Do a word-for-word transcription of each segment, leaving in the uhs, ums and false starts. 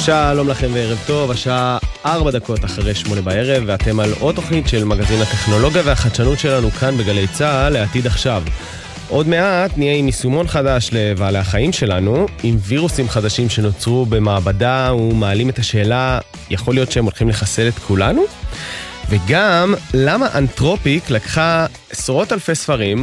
שלום לכם וערב טוב, השעה ארבע דקות אחרי שמונה בערב, ואתם על עוד תוכנית של מגזין הטכנולוגיה והחדשנות שלנו כאן בגלי צהל לעתיד עכשיו. עוד מעט נהיה עם יישומון חדש לבעלי החיים שלנו, עם וירוסים חדשים שנוצרו במעבדה ומעלים את השאלה, יכול להיות שהם הולכים לחסל את כולנו? וגם, למה אנתרופיק לקחה עשרות אלפי ספרים,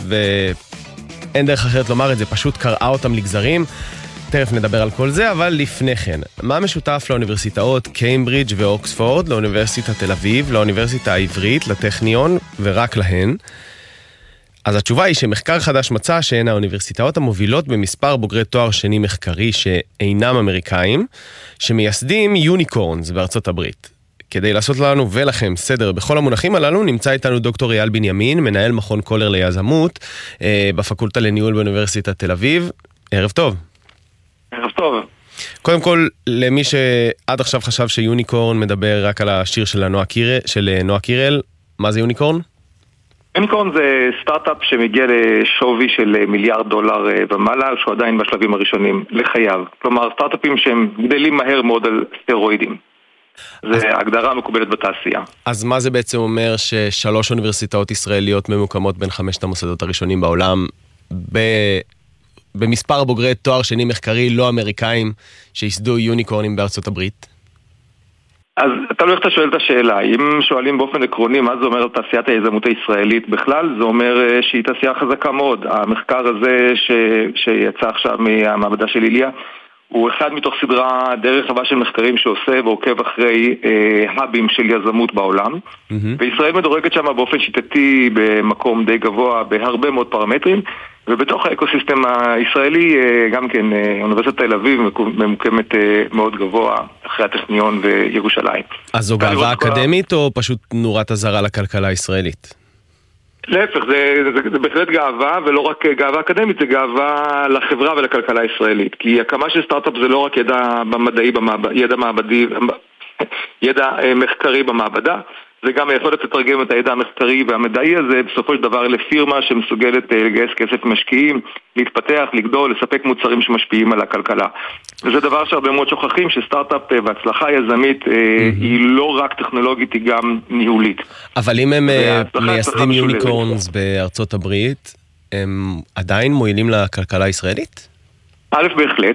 ואין דרך אחרת לומר את זה, פשוט קראה אותם לגזרים, תכף נדבר על כל זה, אבל לפני כן, מה משותף לאוניברסיטאות קיימברידג' ואוקספורד, לאוניברסיטת תל אביב, לאוניברסיטה העברית, לטכניון ורק להן? אז התשובה היא שמחקר חדש מצא שהן האוניברסיטאות המובילות במספר בוגרי תואר שני מחקרי שאינם אמריקאים, שמייסדים יוניקורנס בארצות הברית. כדי לעשות לנו ולכם סדר בכל המונחים הללו, נמצא איתנו דוקטור אייל בנימין, מנהל מכון קולר ליזמות, בפקולטה לניהול באוניברסיטת תל אביב. ערב טוב. ערב טוב. קודם כל, למי שעד עכשיו חשב שיוניקורן מדבר רק על השיר של נועה קירל, של נועה קירל, מה זה יוניקורן? יוניקורן זה סטארט-אפ שמגיע לשווי של מיליארד דולר ומעלה, שהוא עדיין בשלבים הראשונים לחייו. כלומר, סטארט-אפים שהם גדלים מהר מאוד על סטרואידים. זה הגדרה מקובלת בתעשייה. אז מה זה בעצם אומר ששלוש אוניברסיטאות ישראליות ממוקמות בין חמשת המוסדות הראשונים בעולם ב... במספר בוגרי תואר שני מחקרי לא אמריקאים שיסדו יוניקורנים בארצות הברית? אז אתה לא איך אתה שואל את השאלה. אם שואלים באופן עקרוני מה זה אומר על תעשיית היזמות הישראלית בכלל, זה אומר שהיא תעשייה חזקה מאוד. המחקר הזה ש... שיצא עכשיו מהמעבדה של איליה הוא אחד מתוך סדרה דרך רחבה של מחקרים שעושה ועוקב אחרי אה, האבים של יזמות בעולם. Mm-hmm. וישראל מדורגת שם באופן שיטתי במקום די גבוה בהרבה מאוד פרמטרים, ובתוך האקוסיסטם הישראלי אה, גם כן אה, אוניברסיטת תל אביב ממוקמת אה, מאוד גבוה אחרי הטכניון וירושלים. אז זו גאווה אקדמית או פשוט נורת הזרה לכלכלה הישראלית? להפך, זה, זה, זה בהחלט גאווה, ולא רק גאווה אקדמית, זה גאווה לחברה ולכלכלה הישראלית. כי הקמה של סטארט-אפ זה לא רק ידע במדעי, במעבד, ידע מעבדי, ידע מחקרי במעבדה, זה גם היכולת לתרגם את הידע המחקרי והמדעי הזה בסופו של דבר לפירמה שמסוגלת לגייס כסף משקיעים, להתפתח, לגדול, לספק מוצרים שמשפיעים על הכלכלה. וזה דבר שהרבה מאוד שוכחים שסטארט-אפ והצלחה יזמית היא לא רק טכנולוגית, היא גם ניהולית. אבל אם הם מייסדים יוניקורנס בארצות הברית, הם עדיין מועילים לכלכלה הישראלית? א', בהחלט,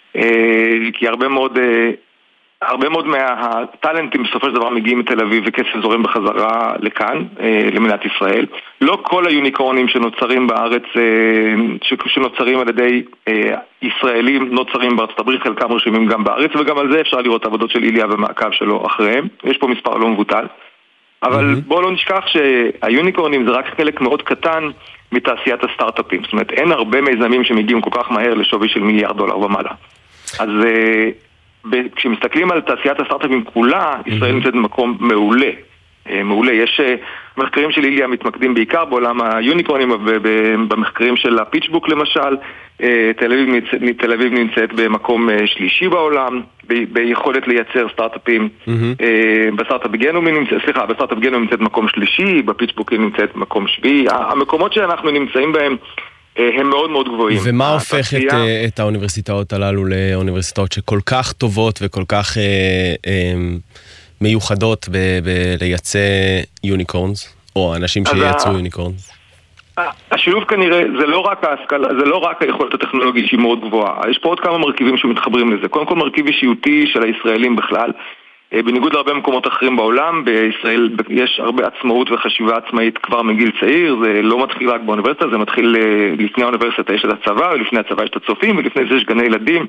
כי הרבה מאוד... הרבה מאוד מהטלנטים בסופו של דבר מגיעים מתל אביב וכסף זורם בחזרה לכאן, למדינת ישראל. לא כל היוניקורנים שנוצרים בארץ, שנוצרים על ידי ישראלים, נוצרים בארצות הברית, חלקם רשומים גם בארץ, וגם על זה אפשר לראות עבודות של איליה ומעקב שלו אחריהם. יש פה מספר לא מבוטל. אבל בואו לא נשכח שהיוניקורנים זה רק חלק מאוד קטן מתעשיית הסטארט-אפים. זאת אומרת, אין הרבה מיזמים שמגיעים כל כך מהר לשווי של מיליארד דולר ומעלה. אז... כשמסתכלים על תעשיית הסטארט-אפים כולה, ישראל נמצאת במקום מעולה. מעולה. יש מחקרים של איליה מתמקדים בעיקר בעולם היוניקורנים, במחקרים של הפיצ'בוק למשל. תל אביב, תל אביב נמצאת במקום שלישי בעולם, ביכולת לייצר סטארט-אפים. בסטארט-אפ גנומי נמצאת, סליחה, בסטארט-אפ גנומי נמצאת מקום שלישי, בפיצ'בוק נמצאת מקום שביעי. המקומות שאנחנו נמצאים בהם הם מאוד מאוד גבוהים. ומה הופך את, את האוניברסיטאות הללו לאוניברסיטאות שכל כך טובות וכל כך אה, אה, מיוחדות ב- ב- לייצא יוניקורנס, או אנשים שייצרו יוניקורנס? השילוב כנראה, זה לא רק ההשכלה, זה לא רק היכולת הטכנולוגית שהיא מאוד גבוהה. יש פה עוד כמה מרכיבים שמתחברים לזה. קודם כל מרכיב אישיותי של הישראלים בכלל. בניגוד להרבה מקומות אחרים בעולם, בישראל יש הרבה עצמאות וחשיבה עצמאית כבר מגיל צעיר, זה לא מתחיל רק באוניברסיטה, זה מתחיל לפני האוניברסיטה יש את הצבא, ולפני הצבא יש את הצופים, ולפני זה יש גני ילדים,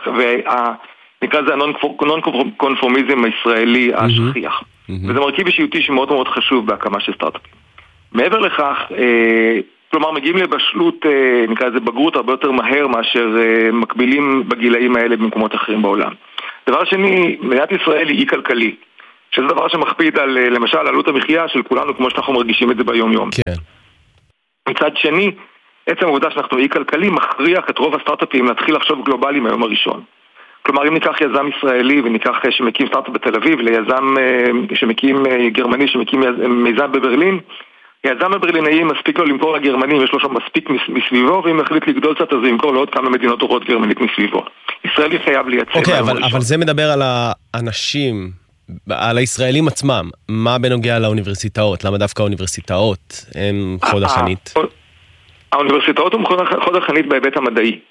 ונקרא זה הנון-קונפורמיזם הישראלי השכיח. וזה מרכיב אישיותי שמאוד מאוד חשוב בהקמה של סטארט-אפים. מעבר לכך, כלומר מגיעים לבשלות, נקרא לזה בגרות הרבה יותר מהר מאשר מקבילים בגילאים האלה במקומות אחרים בעולם. דבר שני, מדינת ישראל היא אי כלכלי, שזה דבר שמכביד על, למשל, עלות המחיה של כולנו, כמו שאנחנו מרגישים את זה ביום יום. כן. מצד שני, עצם העובדה שאנחנו אי כלכלי מכריח את רוב הסטארט-אפים להתחיל לחשוב גלובלי מהיום הראשון. כלומר, אם ניקח יזם ישראלי וניקח שמקים סטארט-אפ בתל אביב, ליזם שמקים גרמני שמקים מיזם בברלין, היזם הברלינאי מספיק לו למכור לגרמנים, יש לו שם מספיק מסביבו, ואם החליט לגדול קצת, אז ימכור לעוד כמה מדינות אורות גרמנית מסביבו. ישראלי חייב לייצא. אוקיי, אבל, אבל זה מדבר על האנשים, על הישראלים עצמם. מה בנוגע לאוניברסיטאות? למה דווקא האוניברסיטאות הם חוד החנית? האוניברסיטאות הם חוד החנית בהיבט המדעי.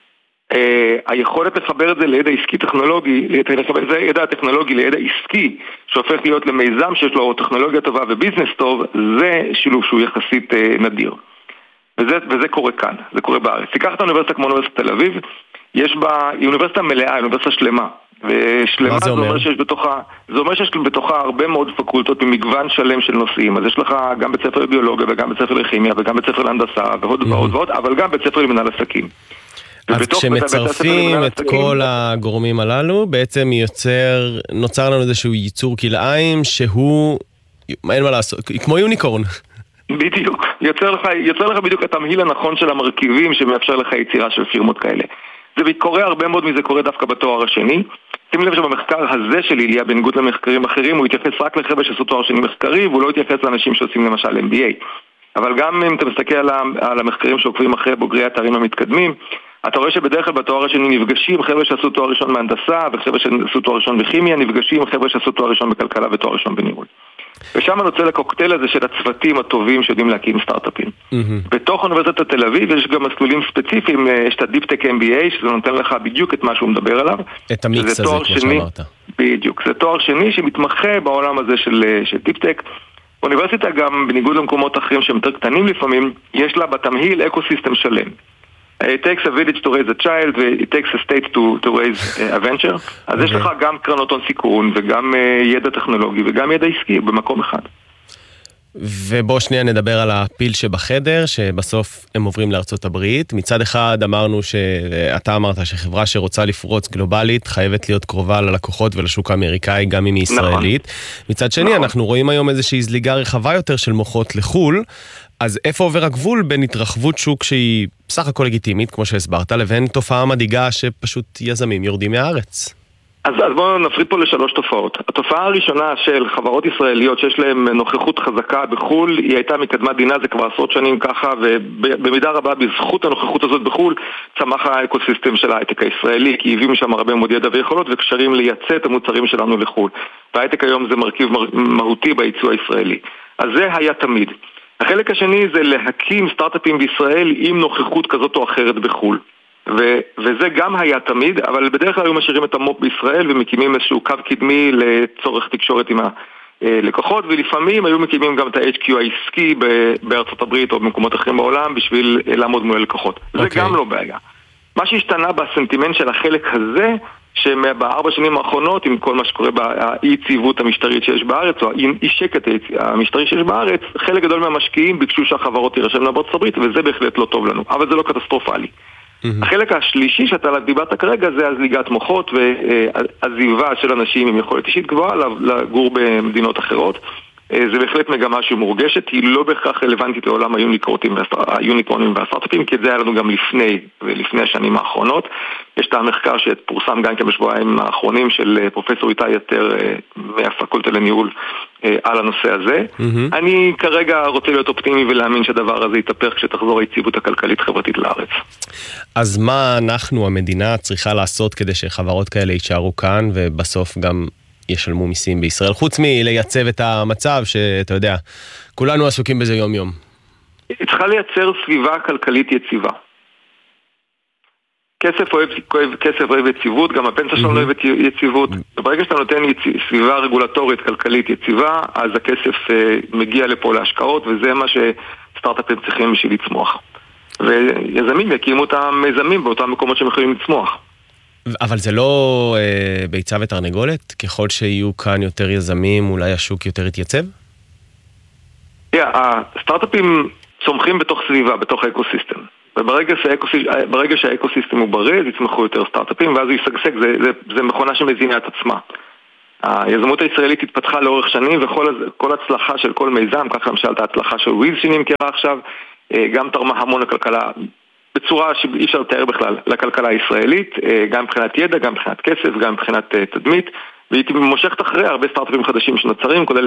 היכולת לחבר את זה לידע עסקי טכנולוגי, לחבר את זה לידע הטכנולוגי לידע עסקי, שהופך להיות למיזם שיש לו טכנולוגיה טובה וביזנס טוב, זה שילוב שהוא יחסית נדיר. וזה, וזה קורה כאן, זה קורה בארץ. תיקח את האוניברסיטה כמו אוניברסיטת תל אביב, יש בה, היא אוניברסיטה מלאה, אוניברסיטה שלמה. ושלמה זה אומר? זה אומר שיש בתוכה, זה אומר שיש בתוכה הרבה מאוד פקולטות במגוון שלם של נושאים. אז יש לך גם בית ספר לביולוגיה וגם בית ספר לכימיה וגם בית ספר להנדסה ועוד ועוד ועוד, אבל גם בית ספר למנהל עסקים. אז כשמצרפים את כל הגורמים הללו, בעצם יוצר, נוצר לנו איזשהו ייצור כלאיים שהוא, אין מה לעשות, כמו יוניקורן. בדיוק, יוצר לך, יוצר לך בדיוק התמהיל הנכון של המרכיבים שמאפשר לך יצירה של פירמות כאלה. זה קורה הרבה מאוד מזה קורה דווקא בתואר השני. שים לב שבמחקר הזה של איליה, בניגוד למחקרים אחרים, הוא התייחס רק לחבר'ה שעשו תואר שני מחקרי, והוא לא התייחס לאנשים שעושים למשל אם בי איי. אבל גם אם אתה מסתכל על המחקרים שעוקבים אחרי בוגרי התארים המתקדמים, אתה רואה שבדרך כלל בתואר השני נפגשים חבר'ה שעשו תואר ראשון מהנדסה, וחבר'ה שעשו תואר ראשון בכימיה, נפגשים חבר'ה שעשו תואר ראשון בכלכלה ותואר ראשון בניהול. ושם נוצא לקוקטייל הזה של הצוותים הטובים שיודעים להקים סטארט-אפים. בתוך אוניברסיטת תל אביב יש גם מסלולים ספציפיים, יש את הדיפ-טק אם בי איי, שזה נותן לך בדיוק את מה שהוא מדבר עליו. את המיקס הזה, כמו שאמרת. בדיוק, זה תואר שני שמתמחה בעולם הזה של דיפ-טק. אוניברסיטה גם, בניגוד למקומות אחרים שהם יותר קטנים לפעמים, יש לה בתמהיל אקוסיסטם שלם. It takes a village to raise a child, it takes a state to, to raise a venture. אז okay. יש לך גם קרנות הון סיכון, וגם uh, ידע טכנולוגי, וגם ידע עסקי במקום אחד. ובוא שנייה נדבר על הפיל שבחדר, שבסוף הם עוברים לארצות הברית. מצד אחד אמרנו שאתה אמרת שחברה שרוצה לפרוץ גלובלית, חייבת להיות קרובה ללקוחות ולשוק האמריקאי, גם אם היא ישראלית. נכון. מצד שני, נכון. אנחנו רואים היום איזושהי זליגה רחבה יותר של מוחות לחול, אז איפה עובר הגבול בין התרחבות שוק שהיא בסך הכל לגיטימית, כמו שהסברת, לבין תופעה מדאיגה שפשוט יזמים יורדים מהארץ? אז, אז בואו נפריד פה לשלוש תופעות. התופעה הראשונה של חברות ישראליות שיש להן נוכחות חזקה בחול, היא הייתה מקדמת דינה, זה כבר עשרות שנים ככה, ובמידה רבה בזכות הנוכחות הזאת בחול, צמח האקוסיסטם של ההייטק הישראלי, כי הביאו משם הרבה מאוד ידע ויכולות וקשרים לייצא את המוצרים שלנו לחול. וההייטק היום זה מרכיב מהותי בייצוא הישראלי. אז זה היה תמיד. החלק השני זה להקים סטארט-אפים בישראל עם נוכחות כזאת או אחרת בחול. ו- וזה גם היה תמיד, אבל בדרך כלל היו משאירים את המופ בישראל ומקימים איזשהו קו קדמי לצורך תקשורת עם הלקוחות, ולפעמים היו מקימים גם את ה-אייץ' קיו העסקי בארצות הברית או במקומות אחרים בעולם בשביל לעמוד מול הלקוחות. Okay. זה גם לא בעיה. מה שהשתנה בסנטימנט של החלק הזה, שבארבע שנים האחרונות, עם כל מה שקורה באי-יציבות המשטרית שיש בארץ, או האי-שקט המשטרי שיש בארץ, חלק גדול מהמשקיעים ביקשו שהחברות תירשם לארצות הברית, וזה בהחלט לא טוב לנו, אבל זה לא קטסטרופלי. החלק השלישי שאתה דיברת כרגע זה הזליגת מוחות ועזיבה של אנשים עם יכולת אישית גבוהה לגור במדינות אחרות. זה בהחלט מגמה שהיא מורגשת, היא לא בהכרח רלוונטית לעולם היוניקורנים והסטארט-אפים, כי זה היה לנו גם לפני ולפני השנים האחרונות. יש את המחקר שפורסם גם כן בשבועיים האחרונים של פרופסור איתי יתר מהפקולטה לניהול על הנושא הזה. Mm-hmm. אני כרגע רוצה להיות אופטימי ולהאמין שהדבר הזה יתהפך כשתחזור היציבות הכלכלית חברתית לארץ. אז מה אנחנו, המדינה, צריכה לעשות כדי שחברות כאלה יישארו כאן ובסוף גם ישלמו מיסים בישראל, חוץ מלייצב את המצב שאתה יודע, כולנו עסוקים בזה יום יום? היא צריכה לייצר סביבה כלכלית יציבה. כסף אוהב, כסף אוהב יציבות, גם הפנסיה שלנו אוהב יציבות. ברגע שאתה נותן סביבה רגולטורית כלכלית יציבה, אז הכסף מגיע לפה להשקעות, וזה מה שסטארט-אפים צריכים בשביל לצמוח. ויזמים יקימו את המיזמים באותם מקומות שהם יכולים לצמוח. אבל זה לא אה, ביצה ותרנגולת? ככל שיהיו כאן יותר יזמים, אולי השוק יותר יתייצב? Yeah, הסטארט-אפים צומחים בתוך סביבה, בתוך האקוסיסטם. וברגע שהאקוסיסטם, ברגע שהאקוסיסטם הוא בריא, אז יצמחו יותר סטארט-אפים, ואז הוא ישגשג, זה, זה, זה מכונה שמזינה את עצמה. היזמות הישראלית התפתחה לאורך שנים, וכל הצלחה של כל מיזם, ככה למשל את ההצלחה של וויז שנמכרה עכשיו, גם תרמה המון לכלכלה, בצורה שאי אפשר לתאר בכלל, לכלכלה הישראלית, גם מבחינת ידע, גם מבחינת כסף, גם מבחינת תדמית, והיא מושכת אחרי הרבה סטארט-אפים חדשים שנוצרים, כולל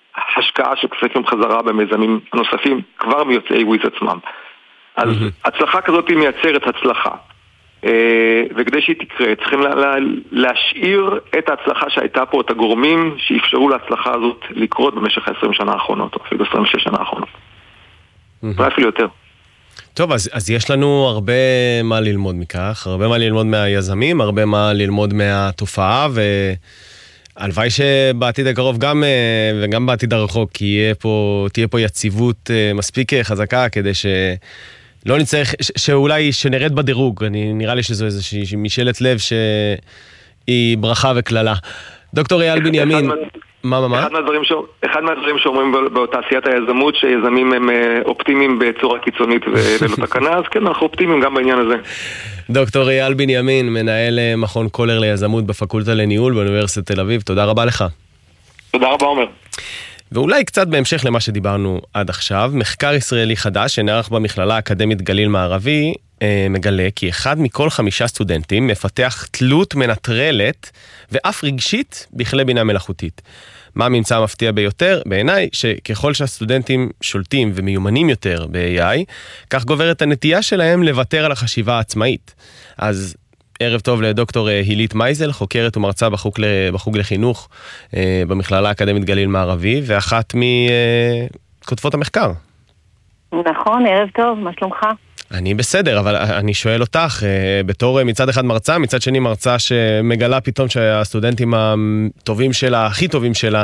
השקעה של כספים חזרה במיזמים נוספים כבר מיוצאי וויז עצמם. אז הצלחה כזאת היא מייצרת הצלחה. וכדי שהיא תקרה, צריכים להשאיר את ההצלחה שהייתה פה, את הגורמים שאפשרו להצלחה הזאת לקרות במשך ה-עשרים שנה האחרונות, או אפילו עשרים ושש שנה האחרונות. ואפילו יותר. טוב, אז, אז יש לנו הרבה מה ללמוד מכך, הרבה מה ללמוד מהיזמים, הרבה מה ללמוד מהתופעה, והלוואי שבעתיד הקרוב גם, וגם בעתיד הרחוק, תהיה פה, תהיה פה יציבות מספיק חזקה, כדי ש... לא נצטרך, ש- שאולי שנרד בדירוג, אני, נראה לי שזו איזושהי משאלת לב שהיא ברכה וכללה. דוקטור אייל בנימין, מה, מה, מה? אחד מהדברים, ש... אחד מהדברים שאומרים בתעשיית היזמות, שיזמים הם אופטימיים בצורה קיצונית וללא תקנה, אז כן, אנחנו אופטימיים גם בעניין הזה. דוקטור אייל בנימין, מנהל מכון קולר ליזמות בפקולטה לניהול באוניברסיטת תל אביב, תודה רבה לך. תודה רבה, עומר. ואולי קצת בהמשך למה שדיברנו עד עכשיו, מחקר ישראלי חדש שנערך במכללה האקדמית גליל מערבי מגלה כי אחד מכל חמישה סטודנטים מפתח תלות מנטרלת ואף רגשית בכלי בינה מלאכותית. מה הממצא המפתיע ביותר? בעיניי שככל שהסטודנטים שולטים ומיומנים יותר ב-איי איי, כך גוברת הנטייה שלהם לוותר על החשיבה העצמאית. אז ערב טוב לדוקטור הילית מייזל, חוקרת ומרצה בחוג, בחוג לחינוך במכללה האקדמית גליל מערבי, ואחת מכותפות המחקר. נכון, ערב טוב, מה שלומך? אני בסדר, אבל אני שואל אותך, בתור מצד אחד מרצה, מצד שני מרצה שמגלה פתאום שהסטודנטים הטובים שלה, הכי טובים שלה,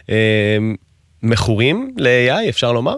מכורים ל-איי איי, אפשר לומר?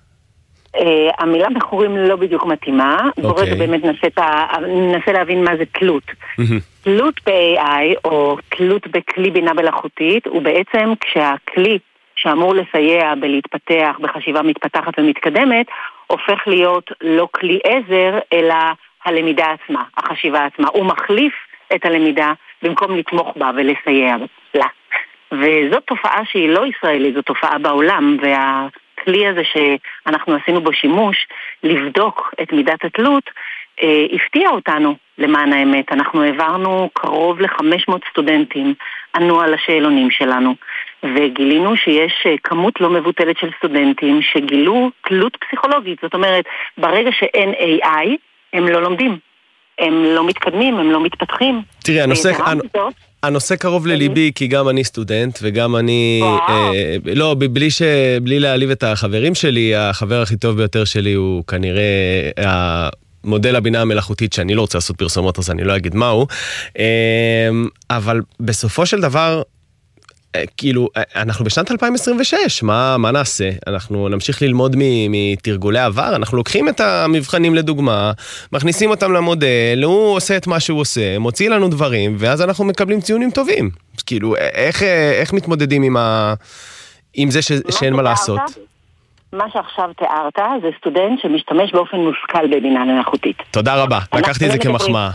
Uh, המילה מכורים לא בדיוק מתאימה, okay. בואו רגע באמת ננסה להבין מה זה תלות. Mm-hmm. תלות ב-איי איי או תלות בכלי בינה מלאכותית הוא בעצם כשהכלי שאמור לסייע בלהתפתח בחשיבה מתפתחת ומתקדמת, הופך להיות לא כלי עזר אלא הלמידה עצמה, החשיבה עצמה. הוא מחליף את הלמידה במקום לתמוך בה ולסייע לה. וזאת תופעה שהיא לא ישראלית, זו תופעה בעולם, וה... הכלי הזה שאנחנו עשינו בו שימוש, לבדוק את מידת התלות, אה, הפתיע אותנו למען האמת. אנחנו העברנו קרוב ל-חמש מאות סטודנטים, ענו על השאלונים שלנו, וגילינו שיש כמות לא מבוטלת של סטודנטים שגילו תלות פסיכולוגית. זאת אומרת, ברגע שאין איי איי, הם לא לומדים, הם לא מתקדמים, הם לא מתפתחים. תראי, הנושא... הנושא קרוב לליבי, כי גם אני סטודנט, וגם אני, אה, לא, בלי ש, בלי להעליב את החברים שלי, החבר הכי טוב ביותר שלי הוא כנראה המודל הבינה המלאכותית, שאני לא רוצה לעשות פרסומות, אז אני לא אגיד מהו, אה, אבל בסופו של דבר, כאילו, אנחנו בשנת אלפיים עשרים ושש, מה, מה נעשה? אנחנו נמשיך ללמוד מתרגולי עבר, אנחנו לוקחים את המבחנים לדוגמה, מכניסים אותם למודל, הוא עושה את מה שהוא עושה, מוציא לנו דברים, ואז אנחנו מקבלים ציונים טובים. כאילו, איך, איך מתמודדים עם, ה... עם זה ש... שאין מה לעשות? מה שעכשיו תיארת זה סטודנט שמשתמש באופן מושכל בבינה מלאכותית. תודה רבה, לקחתי את זה כמחמאה.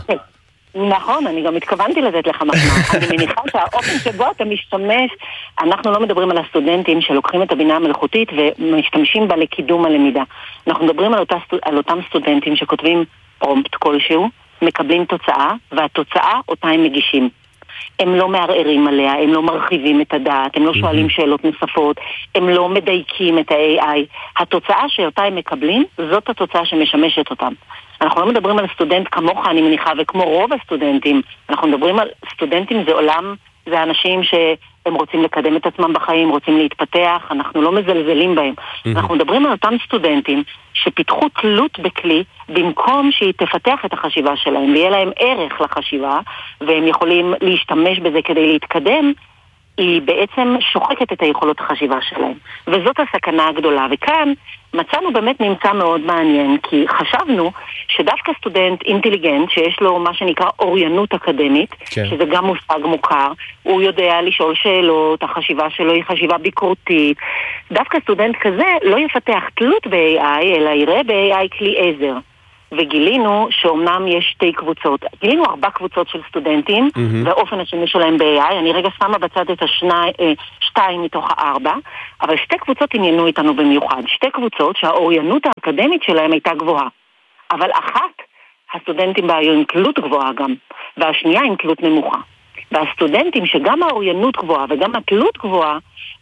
נכון, אני גם התכוונתי לתת לך מחמאה. אני מניחה שהאופן שבו אתה משתמש, אנחנו לא מדברים על הסטודנטים שלוקחים את הבינה המלאכותית ומשתמשים בה לקידום הלמידה. אנחנו מדברים על, אותה, על אותם סטודנטים שכותבים פרומפט כלשהו, מקבלים תוצאה, והתוצאה אותה הם מגישים. הם לא מערערים עליה, הם לא מרחיבים את הדעת, הם לא שואלים שאלות נוספות, הם לא מדייקים את ה-איי איי. התוצאה שאותה הם מקבלים, זאת התוצאה שמשמשת אותם. אנחנו לא מדברים על סטודנט כמוך, אני מניחה, וכמו רוב הסטודנטים. אנחנו מדברים על סטודנטים, זה עולם, זה אנשים שהם רוצים לקדם את עצמם בחיים, רוצים להתפתח, אנחנו לא מזלזלים בהם. Mm-hmm. אנחנו מדברים על אותם סטודנטים שפיתחו תלות בכלי, במקום שהיא תפתח את החשיבה שלהם, ויהיה להם ערך לחשיבה, והם יכולים להשתמש בזה כדי להתקדם, היא בעצם שוחקת את היכולות החשיבה שלהם. וזאת הסכנה הגדולה. וכאן מצאנו באמת ממצא מאוד מעניין, כי חשבנו שדווקא סטודנט אינטליגנט, שיש לו מה שנקרא אוריינות אקדמית, כן. שזה גם מושג מוכר, הוא יודע לשאול שאלות, החשיבה שלו היא חשיבה ביקורתית. דווקא סטודנט כזה לא יפתח תלות ב-איי איי, אלא יראה ב-איי איי כלי עזר. וגילינו שאומנם יש שתי קבוצות. גילינו ארבע קבוצות של סטודנטים, mm-hmm. והאופן השימוש שלהם ב-איי איי. אני רגע שמה בצד את השני, שתיים מתוך הארבע, אבל שתי קבוצות עניינו איתנו במיוחד. שתי קבוצות שהאוריינות האקדמית שלהם הייתה גבוהה. אבל אחת, הסטודנטים בה היו עם תלות גבוהה גם, והשנייה עם תלות נמוכה. והסטודנטים שגם האוריינות גבוהה וגם התלות גבוהה,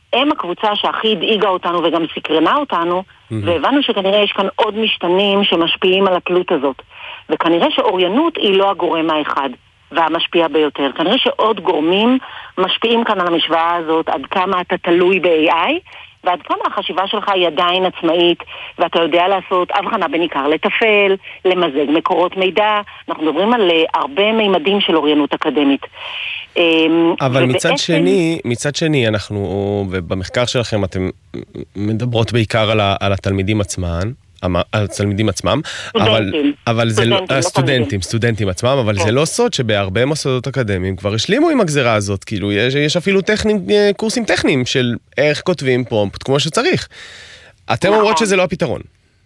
הם הקבוצה שהכי הדאיגה אותנו וגם סקרנה אותנו, mm-hmm. והבנו שכנראה יש כאן עוד משתנים שמשפיעים על התלות הזאת. וכנראה שאוריינות היא לא הגורם האחד והמשפיע ביותר. כנראה שעוד גורמים משפיעים כאן על המשוואה הזאת, עד כמה אתה תלוי ב-איי איי, ועד כמה החשיבה שלך היא עדיין עצמאית, ואתה יודע לעשות הבחנה בין עיקר לטפל, למזג מקורות מידע. אנחנו מדברים על הרבה מימדים של אוריינות אקדמית. אבל מצד שני, מצד שני, אנחנו, במחקר שלכם אתם מדברות בעיקר על, על התלמידים עצמם, על התלמידים עצמם, אבל, אבל זה לא, הסטודנטים, סטודנטים עצמם, אבל זה לא סוד שבהרבה מוסדות אקדמיים כבר השלימו עם הגזרה הזאת, כאילו יש, יש אפילו טכנים, קורסים טכניים של איך כותבים פרומפט כמו שצריך. אתם אומרות שזה לא הפתרון.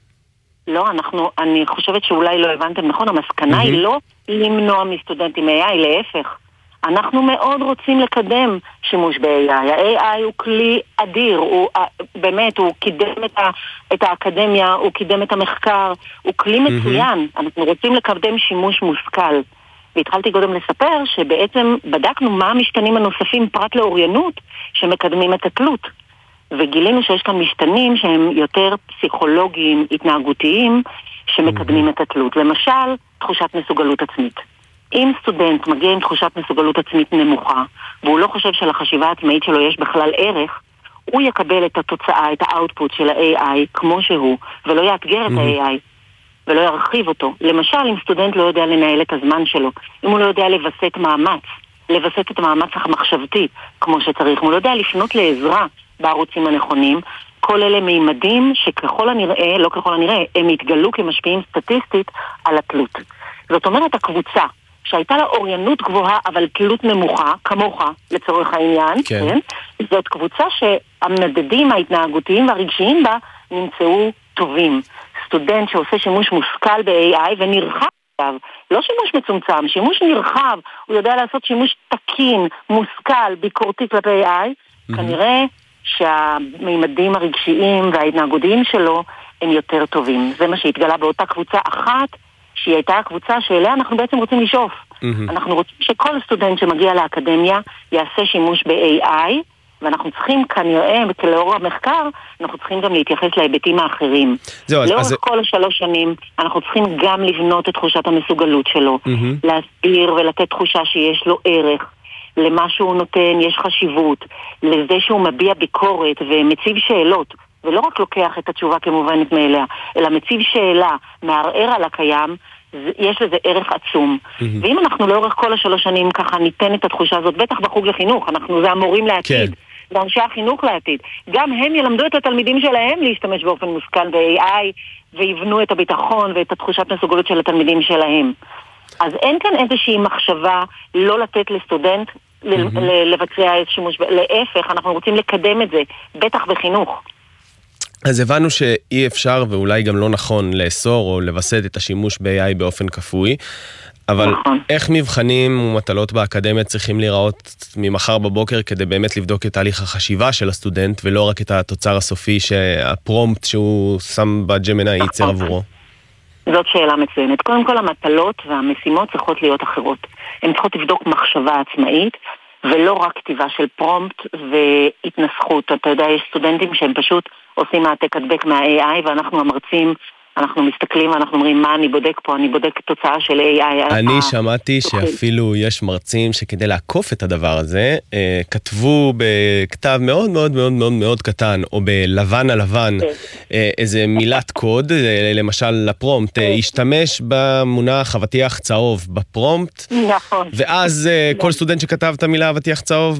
לא, אנחנו, אני חושבת שאולי לא הבנתם נכון, המסקנה היא לא למנוע מסטודנטים איי איי, להפך. אנחנו מאוד רוצים לקדם שימוש ב-איי איי. ה-איי איי הוא כלי אדיר, הוא באמת, הוא קידם את, ה, את האקדמיה, הוא קידם את המחקר, הוא כלי מצוין. Mm-hmm. אנחנו רוצים לקדם שימוש מושכל. והתחלתי קודם לספר שבעצם בדקנו מה המשתנים הנוספים פרט לאוריינות שמקדמים את התלות. וגילינו שיש כאן משתנים שהם יותר פסיכולוגיים, התנהגותיים, שמקדמים mm-hmm. את התלות. למשל, תחושת מסוגלות עצמית. אם סטודנט מגיע עם תחושת מסוגלות עצמית נמוכה, והוא לא חושב שלחשיבה העצמאית שלו יש בכלל ערך, הוא יקבל את התוצאה, את האוטפוט של ה-איי איי כמו שהוא, ולא יאתגר את ה-איי איי, ולא ירחיב אותו. למשל, אם סטודנט לא יודע לנהל את הזמן שלו, אם הוא לא יודע לבסט מאמץ, לבסט את המאמץ המחשבתי כמו שצריך, אם הוא לא יודע לפנות לעזרה בערוצים הנכונים, כל אלה מימדים שככל הנראה, לא ככל הנראה, הם יתגלו כמשפיעים סטטיסטית על התלות. זאת אומרת, הקבוצה שהייתה לה אוריינות גבוהה, אבל תלות נמוכה, כמוך, לצורך העניין, כן. כן? זאת קבוצה שהמדדים ההתנהגותיים והרגשיים בה נמצאו טובים. סטודנט שעושה שימוש מושכל ב-איי איי ונרחב, לא שימוש מצומצם, שימוש נרחב, הוא יודע לעשות שימוש תקין, מושכל, ביקורתי כלפי איי איי, mm-hmm. כנראה שהמימדים הרגשיים וההתנהגותיים שלו הם יותר טובים. זה מה שהתגלה באותה קבוצה אחת, שהיא הייתה הקבוצה שאליה אנחנו בעצם רוצים לשאוף. Mm-hmm. אנחנו רוצים שכל סטודנט שמגיע לאקדמיה יעשה שימוש ב-איי איי, ואנחנו צריכים כנראה, לאור המחקר, אנחנו צריכים גם להתייחס להיבטים האחרים. זהו, לאורך אז... כל השלוש שנים, אנחנו צריכים גם לבנות את תחושת המסוגלות שלו, mm-hmm. להסביר ולתת תחושה שיש לו ערך, למה שהוא נותן יש חשיבות, לזה שהוא מביע ביקורת ומציב שאלות, ולא רק לוקח את התשובה כמובנת מאליה, אלא מציב שאלה, מערער על הקיים, יש לזה ערך עצום. Mm-hmm. ואם אנחנו לאורך כל השלוש שנים ככה ניתן את התחושה הזאת, בטח בחוג לחינוך, אנחנו זה המורים לעתיד, כן. ואנשי החינוך לעתיד, גם הם ילמדו את התלמידים שלהם להשתמש באופן מושכל ב-איי איי, ויבנו את הביטחון ואת התחושת מסוגלות של התלמידים שלהם. אז אין כאן איזושהי מחשבה לא לתת לסטודנט mm-hmm. לבצע שימוש, להפך, אנחנו רוצים לקדם את זה, בטח בחינוך. אז הבנו שאי אפשר ואולי גם לא נכון לאסור או לבסט את השימוש ב-איי איי באופן כפוי, אבל נכון. איך מבחנים ומטלות באקדמיה צריכים להיראות ממחר בבוקר כדי באמת לבדוק את תהליך החשיבה של הסטודנט ולא רק את התוצר הסופי שהפרומפט שהוא שם בג'מיני ייצר עבורו? זאת שאלה מצוינת. קודם כל המטלות והמשימות צריכות להיות אחרות. הן צריכות לבדוק מחשבה עצמאית, ולא רק כתיבה של פרומפט והתנסחות. אתה יודע, יש סטודנטים שהם פשוט עושים העתק הדבק מה-איי איי, ואנחנו המרצים, אנחנו מסתכלים ואנחנו אומרים, מה אני בודק פה? אני בודק תוצאה של איי איי. אני שמעתי שאפילו יש מרצים שכדי לעקוף את הדבר הזה, כתבו בכתב מאוד מאוד מאוד מאוד מאוד קטן, או בלבן על לבן, איזה מילת קוד, למשל לפרומפט, ישתמש במונח אבטיח צהוב בפרומפט, נכון. ואז כל סטודנט שכתב את המילה אבטיח צהוב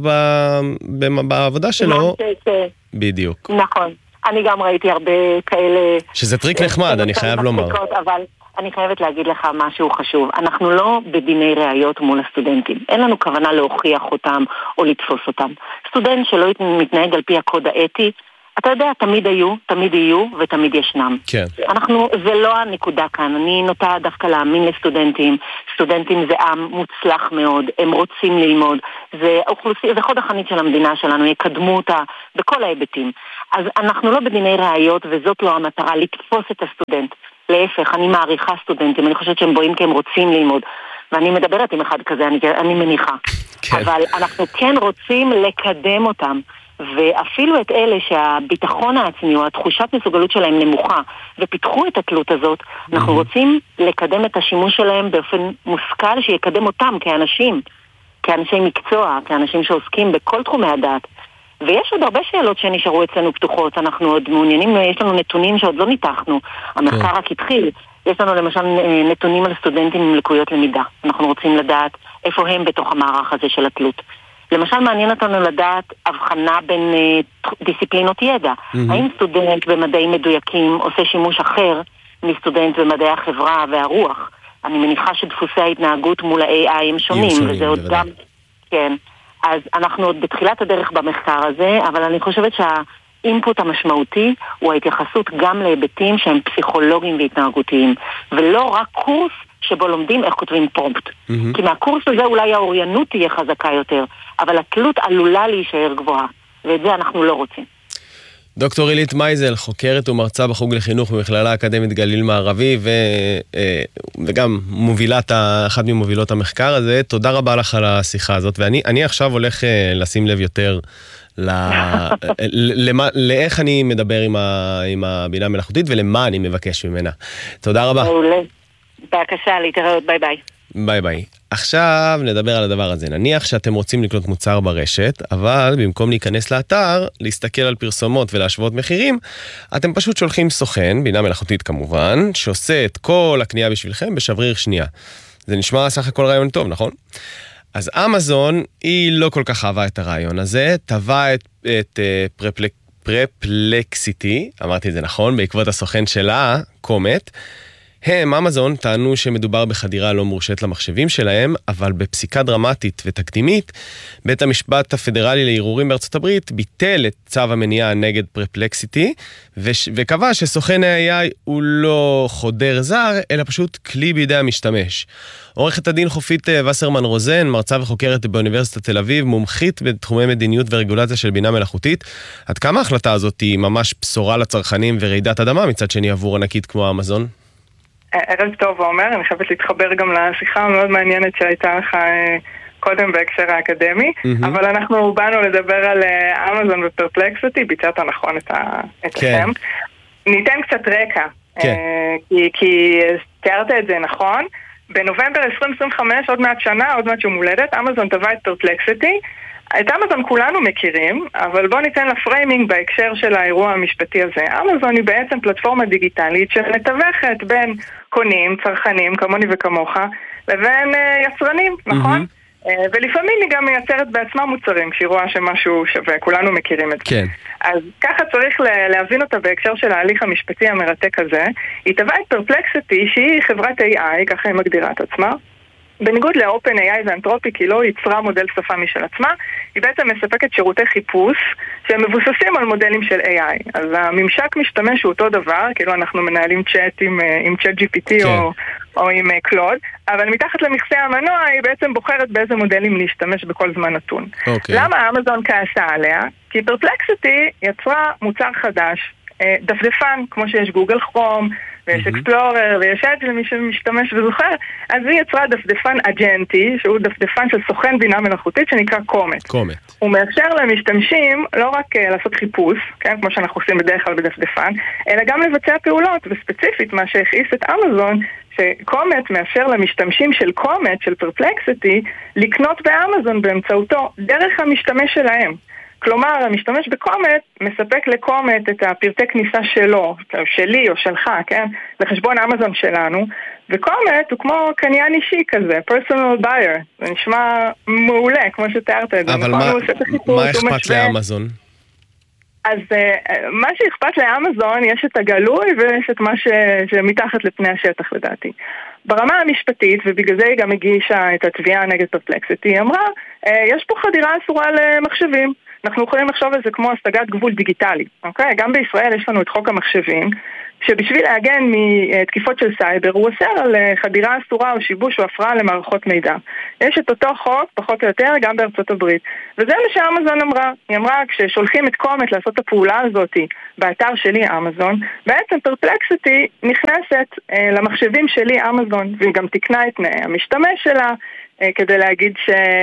בעבודה שלו, בדיוק. נכון. אני גם ראיתי הרבה כאלה... שזה טריק נחמד, אני חייב לומר. אבל אני חייבת להגיד לך משהו חשוב. אנחנו לא בדיני ראיות מול הסטודנטים. אין לנו כוונה להוכיח אותם או לתפוס אותם. סטודנט שלא מתנהג על פי הקוד האתי, אתה יודע, תמיד היו, תמיד יהיו ותמיד ישנם. כן. אנחנו, זה לא הנקודה כאן. אני נוטה דווקא להאמין לסטודנטים. סטודנטים זה עם מוצלח מאוד, הם רוצים ללמוד. זה אוכלוסייה, זה חוד החנית של המדינה שלנו, יקדמו אותה בכל ההיבטים. אז אנחנו לא בדיני ראיות, וזאת לא המטרה, לתפוס את הסטודנט. להפך, אני מעריכה סטודנטים, אני חושבת שהם בואים כי הם רוצים ללמוד. ואני מדברת עם אחד כזה, אני, אני מניחה. כן. אבל אנחנו כן רוצים לקדם אותם. ואפילו את אלה שהביטחון העצמי או התחושת מסוגלות שלהם נמוכה ופיתחו את התלות הזאת, אנחנו רוצים לקדם את השימוש שלהם באופן מושכל שיקדם אותם כאנשים, כאנשי מקצוע, כאנשים שעוסקים בכל תחומי הדעת. ויש עוד הרבה שאלות שנשארו אצלנו פתוחות, אנחנו עוד מעוניינים, יש לנו נתונים שעוד לא ניתחנו, המחקר רק התחיל, יש לנו למשל נתונים על סטודנטים עם לקויות למידה, אנחנו רוצים לדעת איפה הם בתוך המערך הזה של התלות. למשל מעניין אותנו לדעת הבחנה בין דיסציפלינות ידע, האם סטודנט במדעים מדויקים עושה שימוש אחר מסטודנט במדעי החברה והרוח, אני מניחה שדפוסי ההתנהגות מול ה-איי איי הם שונים, וזה עוד גם, כן. אז אנחנו עוד בתחילת הדרך במחקר הזה, אבל אני חושבת שהאינפוט המשמעותי הוא ההתייחסות גם להיבטים שהם פסיכולוגיים והתנהגותיים, ולא רק קורס שבו לומדים איך כותבים פרומפט. Mm-hmm. כי מהקורס הזה אולי האוריינות תהיה חזקה יותר, אבל התלות עלולה להישאר גבוהה, ואת זה אנחנו לא רוצים. דוקטור אילית מייזל, חוקרת ומרצה בחוג לחינוך במכללה האקדמית גליל מערבי, ו, וגם מובילת, אחת ממובילות המחקר הזה. תודה רבה לך על השיחה הזאת, ואני אני עכשיו הולך לשים לב יותר למה, לאיך אני מדבר עם, ה, עם הבינה המלאכותית ולמה אני מבקש ממנה. תודה רבה. בבקשה, להתראות, ביי ביי. ביי ביי. עכשיו נדבר על הדבר הזה. נניח שאתם רוצים לקנות מוצר ברשת, אבל במקום להיכנס לאתר, להסתכל על פרסומות ולהשוות מחירים, אתם פשוט שולחים סוכן, בינה מלאכותית כמובן, שעושה את כל הקנייה בשבילכם בשבריר שנייה. זה נשמע סך הכל רעיון טוב, נכון? אז אמזון היא לא כל כך אהבה את הרעיון הזה, טבעה את, את uh, פרפלק, פרפלקסיטי, אמרתי את זה נכון, בעקבות הסוכן שלה, קומט. הם, אמזון, טענו שמדובר בחדירה לא מורשית למחשבים שלהם, אבל בפסיקה דרמטית ותקדימית, בית המשפט הפדרלי לערעורים בארצות הברית ביטל את צו המניעה נגד פרפלקסיטי, וש... וקבע שסוכן ה-איי איי הוא לא חודר זר, אלא פשוט כלי בידי המשתמש. עורכת הדין חופית וסרמן רוזן, מרצה וחוקרת באוניברסיטת תל אביב, מומחית בתחומי מדיניות ורגולציה של בינה מלאכותית. עד כמה ההחלטה הזאת היא ממש בשורה לצרכנים ורעידת אדמה מצד שני עבור ענקית כמו אמזון? ערב טוב ואומר, אני חייבת להתחבר גם לשיחה המאוד מעניינת שהייתה לך קודם בהקשר האקדמי, mm-hmm. אבל אנחנו באנו לדבר על אמזון ופרפלקסיטי, ביצעת נכון את השם. ניתן קצת רקע, כן. כי, כי תיארת את זה נכון. בנובמבר עשרים עשרים וחמש, עוד מעט שנה, עוד מעט יום הולדת, אמזון טבע את פרפלקסיטי. את אמזון כולנו מכירים, אבל בואו ניתן לפריימינג בהקשר של האירוע המשפטי הזה. אמזון היא בעצם פלטפורמה דיגיטלית שמתווכת בין קונים, צרכנים, כמוני וכמוך, לבין יצרנים, נכון? Mm-hmm. ולפעמים היא גם מייצרת בעצמה מוצרים כשהיא רואה שמשהו שווה, כולנו מכירים את זה. כן. אז ככה צריך להבין אותה בהקשר של ההליך המשפטי המרתק הזה. היא טבעה את פרפלקסיטי שהיא חברת איי איי, ככה היא מגדירה את עצמה. בניגוד לאופן איי איי ואנתרופיק, היא לא יצרה מודל שפה משל עצמה, היא בעצם מספקת שירותי חיפוש שהם מבוססים על מודלים של איי איי. אז הממשק משתמש הוא אותו דבר, כאילו אנחנו מנהלים צ'אט עם, עם צ'אט ג'י פי טי כן. או, או עם קלוד, אבל מתחת למכסה המנוע היא בעצם בוחרת באיזה מודלים להשתמש בכל זמן נתון. Okay. למה אמזון כעסה עליה? כי פרפלקסיטי יצרה מוצר חדש, דפדפן, כמו שיש גוגל כרום, ויש אקספלורר, ויש אדג' למי שמשתמש וזוכר, אז היא יצרה דפדפן אג'נטי, שהוא דפדפן של סוכן בינה מלאכותית, שנקרא קומט. קומט. הוא מאפשר למשתמשים לא רק uh, לעשות חיפוש, כן, כמו שאנחנו עושים בדרך כלל בדפדפן, אלא גם לבצע פעולות, וספציפית מה שהכעיס את אמזון, שקומט מאפשר למשתמשים של קומט, של פרפלקסיטי, לקנות באמזון באמצעותו דרך המשתמש שלהם. כלומר, המשתמש בקומט מספק לקומט את הפרטי כניסה שלו, שלי או שלך, כן? לחשבון אמזון שלנו, וקומט הוא כמו קניין אישי כזה, personal buyer. זה נשמע מעולה, כמו שתיארת את זה. אבל מה, מה אכפת לאמזון? אז uh, מה שאכפת לאמזון, יש את הגלוי ויש את מה ש... שמתחת לפני השטח לדעתי. ברמה המשפטית, ובגלל זה היא גם הגישה את התביעה נגד פרפלקסיטי, היא אמרה, uh, יש פה חדירה אסורה למחשבים. אנחנו יכולים לחשוב על זה כמו השגת גבול דיגיטלי, אוקיי? גם בישראל יש לנו את חוק המחשבים, שבשביל להגן מתקיפות של סייבר, הוא אוסר על חדירה אסורה או שיבוש או הפרעה למערכות מידע. יש את אותו חוק, פחות או יותר, גם בארצות הברית. וזה מה שאמזון אמרה. היא אמרה, כששולחים את קומט לעשות את הפעולה הזאת באתר שלי, אמזון, בעצם פרפלקסיטי נכנסת אה, למחשבים שלי, אמזון, והיא גם תקנה את תנאי המשתמש שלה, כדי להגיד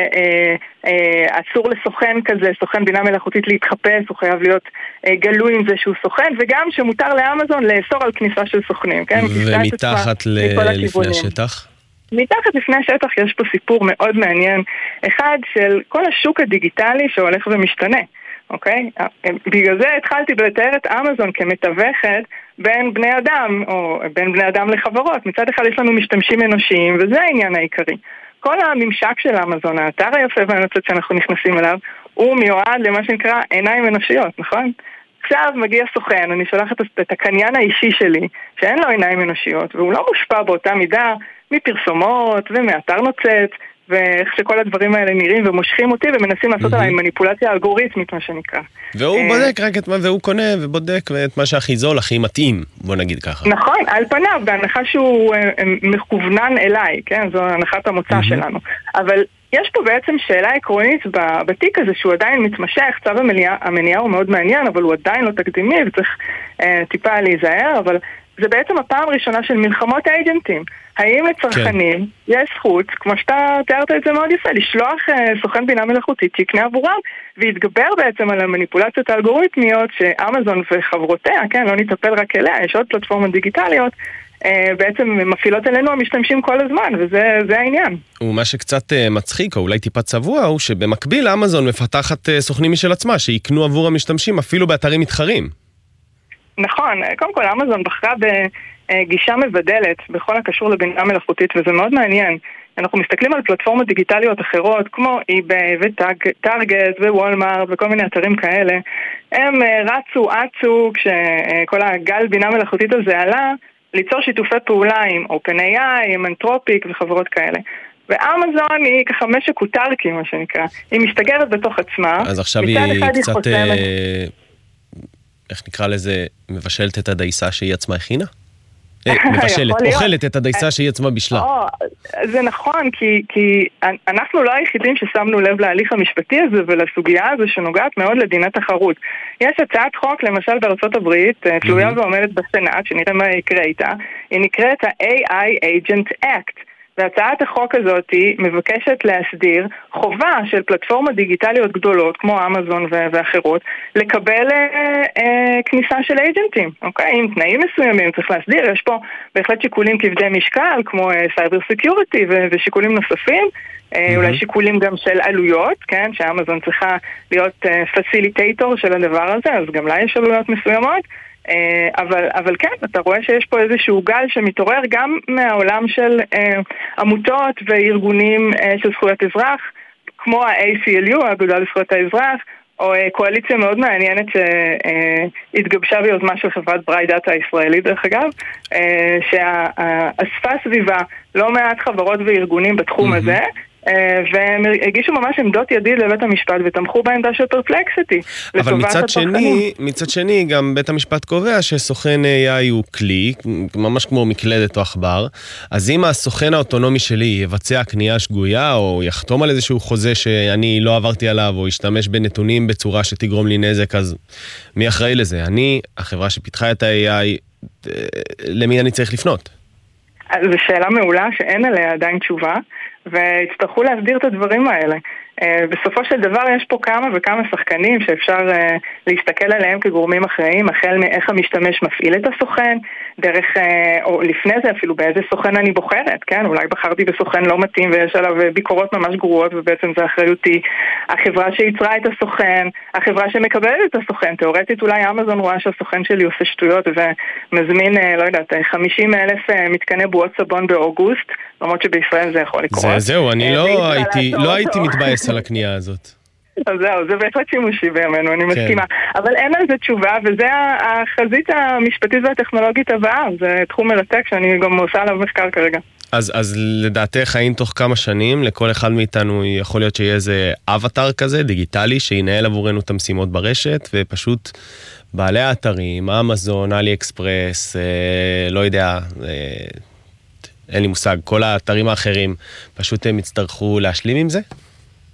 שאסור לסוכן כזה, סוכן בינה מלאכותית להתחפש, הוא חייב להיות גלוי עם זה שהוא סוכן, וגם שמותר לאמזון לאסור על כניסה של סוכנים. ומתחת לפני השטח? מתחת לפני השטח יש פה סיפור מאוד מעניין, אחד של כל השוק הדיגיטלי שהולך ומשתנה. אוקיי? בגלל זה התחלתי לתאר את אמזון כמתווכת בין בני אדם, או בין בני אדם לחברות. מצד אחד יש לנו משתמשים אנושיים, וזה העניין העיקרי. כל הממשק של אמזון, האתר היפה והנוצץ שאנחנו נכנסים אליו, הוא מיועד למה שנקרא עיניים אנושיות, נכון? עכשיו מגיע סוכן, אני שולחת את הקניין האישי שלי, שאין לו עיניים אנושיות, והוא לא מושפע באותה מידה מפרסומות ומאתר נוצץ, ואיך שכל הדברים האלה נראים ומושכים אותי ומנסים לעשות עליי מניפולציה אלגוריתמית, מה שנקרא. והוא בודק רק את מה, והוא קונה ובודק את מה שהכי זול, הכי מתאים, בוא נגיד ככה. נכון, על פניו, בהנחה שהוא מכוונן אליי, כן? זו הנחת המוצא שלנו. אבל יש פה בעצם שאלה עקרונית בתיק הזה, שהוא עדיין מתמשך, צו המניעה הוא מאוד מעניין, אבל הוא עדיין לא תקדימי, וצריך טיפה להיזהר, אבל זה בעצם הפעם הראשונה של מלחמות האג'נטים. האם לצרכנים כן. יש זכות, כמו שאתה תיארת את זה מאוד יפה, לשלוח uh, סוכן בינה מלאכותית שיקנה עבורם, והתגבר בעצם על המניפולציות האלגוריתמיות שאמזון וחברותיה, כן, לא נטפל רק אליה, יש עוד פלטפורמות דיגיטליות, uh, בעצם מפעילות אלינו המשתמשים כל הזמן, וזה העניין. ומה שקצת uh, מצחיק, או אולי טיפה צבוע, הוא שבמקביל אמזון מפתחת uh, סוכנים משל עצמה, שיקנו עבור המשתמשים אפילו באתרים מתחרים. נכון, קודם כל אמזון בחרה בגישה מבדלת בכל הקשור לבינה מלאכותית, וזה מאוד מעניין. אנחנו מסתכלים על פלטפורמות דיגיטליות אחרות, כמו eBay וטארגט ווולמארט וכל מיני אתרים כאלה. הם רצו, עצו, כשכל הגל בינה מלאכותית הזה עלה, ליצור שיתופי פעולה עם OpenAI, עם אנתרופיק וחברות כאלה. ואמזון היא ככה משק אוטרקי, מה שנקרא. היא מסתגרת בתוך עצמה. אז עכשיו היא קצת... איך נקרא לזה, מבשלת את הדייסה שהיא עצמה הכינה? מבשלת, אוכלת את הדייסה שהיא עצמה בשלה. זה נכון, כי אנחנו לא היחידים ששמנו לב להליך המשפטי הזה ולסוגיה הזו שנוגעת מאוד לדיני תחרות. יש הצעת חוק, למשל בארצות הברית, תלויה ועומדת בסנאט, שנראה מה יקרה איתה, היא נקראת ה-איי איי Agent Act. והצעת החוק הזאת היא מבקשת להסדיר חובה של פלטפורמות דיגיטליות גדולות, כמו אמזון ואחרות, לקבל אה, אה, כניסה של אייג'נטים, אוקיי? עם תנאים מסוימים צריך להסדיר, יש פה בהחלט שיקולים כבדי משקל, כמו סייבר סקיוריטי ושיקולים נוספים, אה, אולי שיקולים גם של עלויות, כן? שאמזון צריכה להיות פסיליטייטור של הדבר הזה, אז גם לה יש עלויות מסוימות, אבל, אבל כן, אתה רואה שיש פה איזשהו גל שמתעורר גם מהעולם של אה, עמותות וארגונים אה, של זכויות אזרח, כמו ה-איי סי אל יו, האגודה לזכויות האזרח, או אה, קואליציה מאוד מעניינת שהתגבשה אה, ביוזמה של חברת בריידאטה הישראלית, דרך אגב, אה, שאספה סביבה לא מעט חברות וארגונים בתחום mm-hmm. הזה, והם הגישו ממש עמדות ידיד לבית המשפט ותמכו בעמדה של פרפלקסיטי. אבל מצד שני, מצד שני גם בית המשפט קובע שסוכן איי איי הוא כלי, ממש כמו מקלדת או עכבר, אז אם הסוכן האוטונומי שלי יבצע קנייה שגויה או יחתום על איזשהו חוזה שאני לא עברתי עליו או ישתמש בנתונים בצורה שתגרום לי נזק, אז מי אחראי לזה? אני, החברה שפיתחה את ה-איי איי, למי אני צריך לפנות? זו שאלה מעולה שאין עליה עדיין תשובה, והצטרכו להסדיר את הדברים האלה. בסופו של דבר יש פה כמה וכמה שחקנים שאפשר להסתכל עליהם כגורמים אחראים, החל מאיך המשתמש מפעיל את הסוכן, דרך, או לפני זה אפילו באיזה סוכן אני בוחרת, כן? אולי בחרתי בסוכן לא מתאים ויש עליו ביקורות ממש גרועות, ובעצם זה אחריותי. החברה שיצרה את הסוכן, החברה שמקבלת את הסוכן, תיאורטית אולי אמזון רואה שהסוכן שלי עושה שטויות ומזמין, לא יודעת, חמישים אלף מתקני בועות סבון באוגוסט, למרות שבישראל זה יכול לקרות. זה, זהו, אני לא הייתי, לא הייתי מתבאס על הקנייה הזאת. אז זהו, זה בהחלט שימושי בימינו, אני מסכימה. אבל אין על זה תשובה, וזה החזית המשפטית והטכנולוגית הבאה. זה תחום מרתק שאני גם עושה עליו מחקר כרגע. אז, אז לדעתך, האם תוך כמה שנים לכל אחד מאיתנו יכול להיות שיהיה איזה אבטר כזה, דיגיטלי, שינהל עבורנו את המשימות ברשת, ופשוט בעלי האתרים, אמזון, אלי אקספרס, אה, לא יודע, אה, אין לי מושג, כל האתרים האחרים, פשוט הם יצטרכו להשלים עם זה?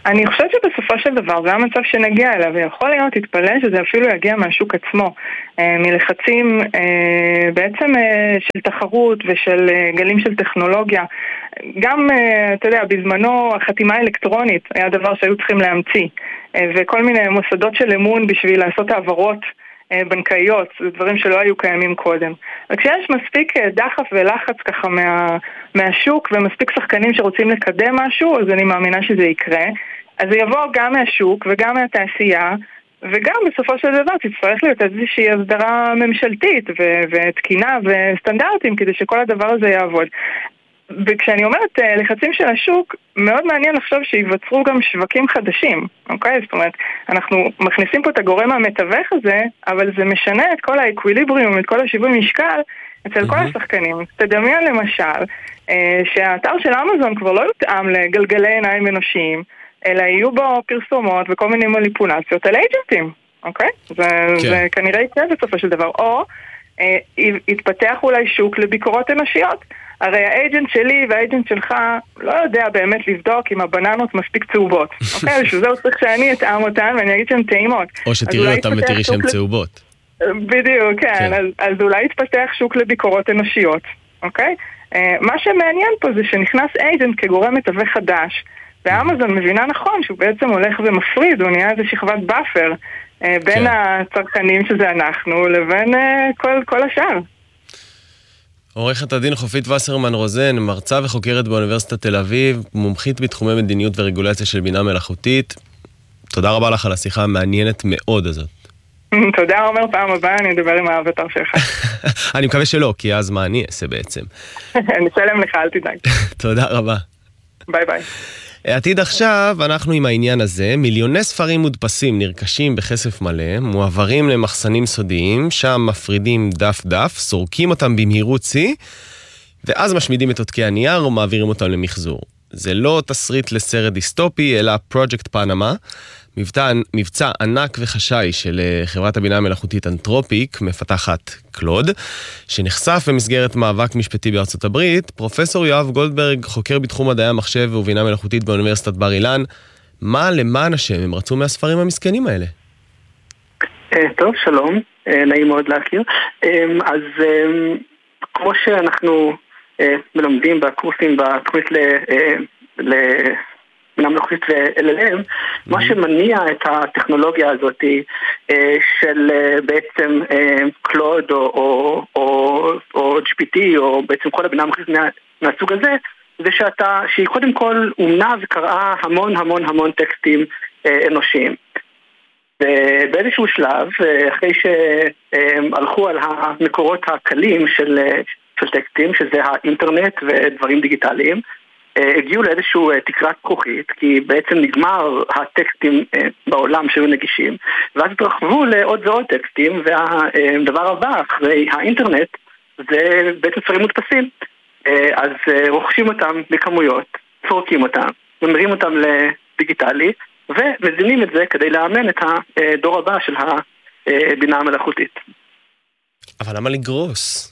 אני חושבת שבסופו של דבר זה המצב שנגיע אליו, ויכול להיות, תתפלא שזה אפילו יגיע מהשוק עצמו, מלחצים בעצם של תחרות ושל גלים של טכנולוגיה. גם, אתה יודע, בזמנו החתימה האלקטרונית היה דבר שהיו צריכים להמציא, וכל מיני מוסדות של אמון בשביל לעשות העברות בנקאיות, זה דברים שלא היו קיימים קודם. וכשיש מספיק דחף ולחץ ככה מה, מהשוק ומספיק שחקנים שרוצים לקדם משהו, אז אני מאמינה שזה יקרה. אז זה יבוא גם מהשוק וגם מהתעשייה, וגם בסופו של דבר תצטרך להיות איזושהי הסדרה ממשלתית ו- ותקינה וסטנדרטים כדי שכל הדבר הזה יעבוד. וכשאני אומרת לחצים של השוק, מאוד מעניין לחשוב שיווצרו גם שווקים חדשים, אוקיי? זאת אומרת, אנחנו מכניסים פה את הגורם המתווך הזה, אבל זה משנה את כל האקוויליבריום, את כל השיווי משקל אצל mm-hmm. כל השחקנים. תדמיין למשל, שהאתר של אמזון כבר לא יותאם לגלגלי עיניים אנושיים, אלא יהיו בו פרסומות וכל מיני מניפולציות על אייג'נטים, אוקיי? זה, כן. זה כנראה יקרה בסופו של דבר. או אה, יתפתח אולי שוק לביקורות אנושיות. הרי האייג'נט שלי והאייג'נט שלך לא יודע באמת לבדוק אם הבננות מספיק צהובות. אוקיי? שזה הוא צריך שאני אטעם אותן ואני אגיד שהן טעימות. או שתראי אותן ותראי שהן צהובות. בדיוק, כן. כן. אז, אז אולי יתפתח שוק לביקורות אנושיות. אוקיי? אה, מה שמעניין פה זה שנכנס אייג'נט כגורם מתווך חדש, ואמזון מבינה נכון שהוא בעצם הולך ומפריד, הוא נהיה איזה שכבת באפר בין כן. הצרכנים שזה אנחנו לבין כל, כל השאר. עורכת הדין חופית וסרמן רוזן, מרצה וחוקרת באוניברסיטת תל אביב, מומחית בתחומי מדיניות ורגולציה של בינה מלאכותית. תודה רבה לך על השיחה המעניינת מאוד הזאת. תודה עומר, פעם הבאה אני אדבר עם האבטר שלך. אני מקווה שלא, כי אז מה אני אעשה בעצם. אני אשלם לך, אל תדאג. תודה רבה. ביי ביי. עתיד עכשיו, אנחנו עם העניין הזה, מיליוני ספרים מודפסים נרכשים בכסף מלא, מועברים למחסנים סודיים, שם מפרידים דף דף, סורקים אותם במהירות צי, ואז משמידים את עותקי הנייר או מעבירים אותם למחזור. זה לא תסריט לסרט דיסטופי, אלא פרויקט פנמה, מבצע, מבצע ענק וחשאי של חברת הבינה המלאכותית אנתרופיק, מפתחת קלוד, שנחשף במסגרת מאבק משפטי בארצות הברית. פרופסור יואב גולדברג, חוקר בתחום מדעי המחשב ובינה מלאכותית באוניברסיטת בר אילן, מה למען השם הם רצו מהספרים המסכנים האלה? טוב, שלום, נעים מאוד להכיר. אז כמו שאנחנו מלומדים בקורסים בתוכנית ל... בינה מלאכותית ו-אל אל אם, מה שמניע את הטכנולוגיה הזאת של בעצם קלוד או ג'י פי טי או בעצם כל הבינה מלאכותית מהסוג הזה, זה שאתה, שהיא קודם כל אומנה וקראה המון המון המון טקסטים אנושיים. ובאיזשהו שלב, אחרי שהלכו על המקורות הקלים של טקסטים, שזה האינטרנט ודברים דיגיטליים, הגיעו לאיזשהו תקרת כוחית, כי בעצם נגמר הטקסטים בעולם שהיו נגישים, ואז התרחבו לעוד ועוד טקסטים, והדבר הבא אחרי האינטרנט זה בעצם ספרים מודפסים. אז רוכשים אותם בכמויות, צורקים אותם, ממרים אותם לדיגיטלי, ומזינים את זה כדי לאמן את הדור הבא של הבינה המלאכותית. אבל למה לגרוס?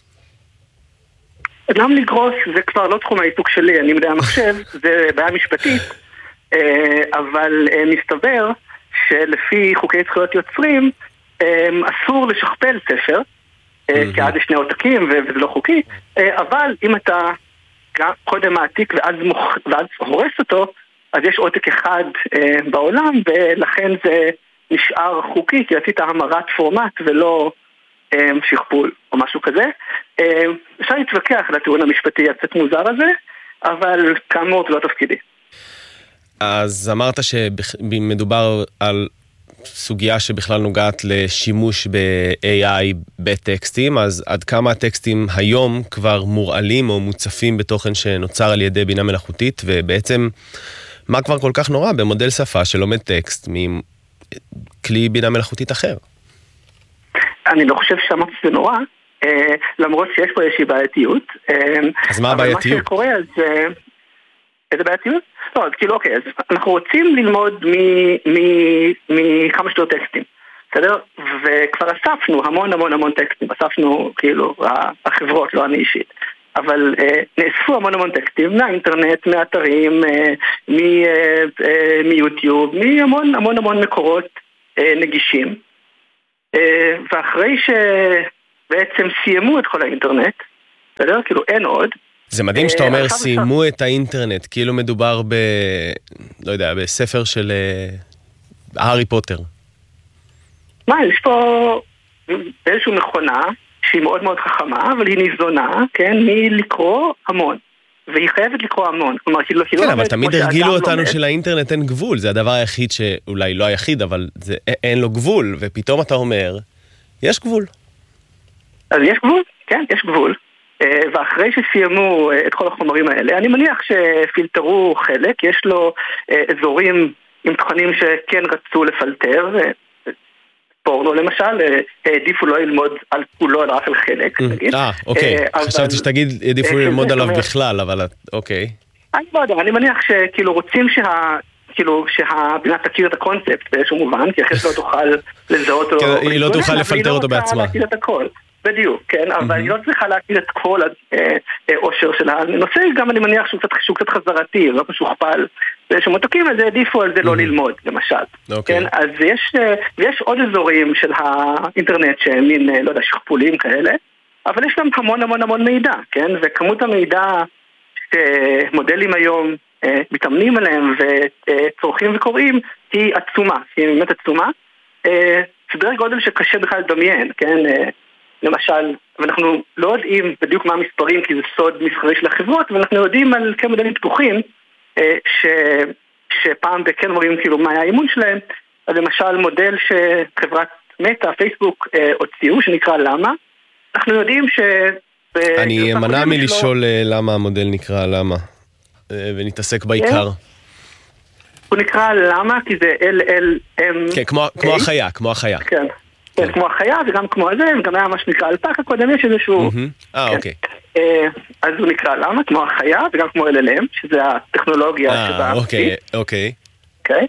למה לגרוס זה כבר לא תחום העיסוק שלי, אני מדעי המחשב, זה בעיה משפטית, אבל מסתבר שלפי חוקי זכויות יוצרים, אסור לשכפל ספר, כי עד שני עותקים וזה לא חוקי, אבל אם אתה קודם מעתיק ואז, מוח... ואז הורס אותו, אז יש עותק אחד בעולם, ולכן זה נשאר חוקי, כי עשית המרת פורמט ולא שכפול או משהו כזה. אפשר להתווכח לטיעון המשפטי הקצת מוזר הזה, אבל כאמור זה לא תפקידי. אז אמרת שמדובר על סוגיה שבכלל נוגעת לשימוש ב-איי איי בטקסטים, אז עד כמה הטקסטים היום כבר מורעלים או מוצפים בתוכן שנוצר על ידי בינה מלאכותית, ובעצם מה כבר כל כך נורא במודל שפה שלומד טקסט מכלי בינה מלאכותית אחר? אני לא חושב שאמרתי שזה נורא, למרות שיש פה איזושהי בעייתיות. אז מה הבעייתיות? מה שקורה אז... איזה בעייתיות? לא, אז כאילו אוקיי, אז אנחנו רוצים ללמוד מכמה שיותר טקסטים, בסדר? וכבר אספנו המון המון המון טקסטים, אספנו כאילו החברות, לא אני אישית. אבל אה, נאספו המון המון טקסטים מהאינטרנט, מאתרים, אה, מ, אה, אה, מיוטיוב, מהמון המון המון מקורות אה, נגישים. אה, ואחרי שבעצם סיימו את כל האינטרנט, בסדר? כאילו אין עוד. זה מדהים שאתה אומר סיימו את האינטרנט, כאילו מדובר ב... לא יודע, בספר של הארי פוטר. מה, יש פה איזושהי מכונה שהיא מאוד מאוד חכמה, אבל היא ניזונה, כן, מלקרוא המון. והיא חייבת לקרוא המון. כלומר, היא לא... כן, אבל תמיד הרגילו אותנו שלאינטרנט אין גבול. זה הדבר היחיד שאולי לא היחיד, אבל זה, אין לו גבול. ופתאום אתה אומר, יש גבול. אז יש גבול? כן, יש גבול. ואחרי שסיימו את כל החומרים האלה, אני מניח שפילטרו חלק, יש לו אזורים עם תכנים שכן רצו לפלטר, פורנו למשל, העדיפו לא ללמוד על כולו, אלא רק על חלק. אה, אוקיי, חשבתי שתגיד, העדיפו ללמוד עליו בכלל, אבל אוקיי. אני לא יודע, אני מניח שכאילו רוצים שה... כאילו שהבינה תכיר את הקונספט באיזשהו מובן, כי אחרי שלא תוכל לזהות אותו. היא לא תוכל לפלטר אותו בעצמה. היא לא רוצה להכיר את הכל. בדיוק, כן, אבל היא לא צריכה להכיר את כל העושר של הנושא, גם אני מניח שהוא קצת חזרתי, לא משוכפל, ושמותקים אז העדיפו על זה לא ללמוד, למשל. כן, אז יש עוד אזורים של האינטרנט שהם מין, לא יודע, שכפולים כאלה, אבל יש גם המון המון המון מידע, כן, וכמות המידע שמודלים היום מתאמנים עליהם וצורכים וקוראים, היא עצומה, היא באמת עצומה, סדרי גודל שקשה בכלל לדמיין, כן, למשל, ואנחנו לא יודעים בדיוק מה המספרים, כי זה סוד מסחרי של החברות, ואנחנו יודעים על כמה מודלים פתוחים, ש, שפעם בכן אומרים כאילו מה היה האימון שלהם, אז למשל מודל שחברת מטה, פייסבוק, הוציאו, שנקרא למה, אנחנו יודעים ש... אני אמנע מלשאול למה המודל נקרא למה, ונתעסק בעיקר. הוא נקרא למה, כי זה אל אל אם... כן, כמו החיה, כמו החיה. כן. כן, כמו החיה וגם כמו הזה, וגם היה מה שנקרא אלפקה, קודם יש איזשהו... אה, אוקיי. אז הוא נקרא למה, כמו החיה וגם כמו אל אל אם, שזה הטכנולוגיה שבה... אה, אוקיי, אוקיי. אוקיי.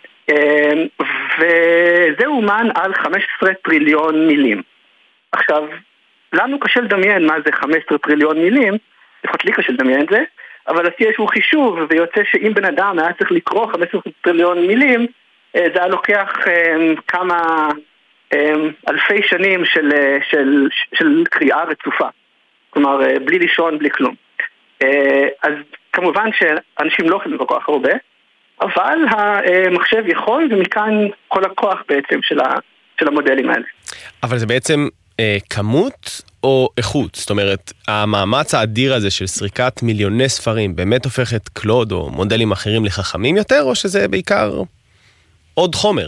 וזה אומן על חמישה עשר טריליון מילים. עכשיו, לנו קשה לדמיין מה זה חמישה עשר טריליון מילים, לפחות לי קשה לדמיין את זה, אבל עשי איזשהו חישוב, ויוצא שאם בן אדם היה צריך לקרוא חמישה עשר טריליון מילים, זה היה לוקח כמה... אלפי שנים של, של, של קריאה רצופה, כלומר בלי לישון, בלי כלום. אז כמובן שאנשים לא יכולים כל כך הרבה, אבל המחשב יכול, ומכאן כל הכוח בעצם של, ה, של המודלים האלה. אבל זה בעצם אה, כמות או איכות? זאת אומרת, המאמץ האדיר הזה של סריקת מיליוני ספרים באמת הופך את קלוד או מודלים אחרים לחכמים יותר, או שזה בעיקר עוד חומר?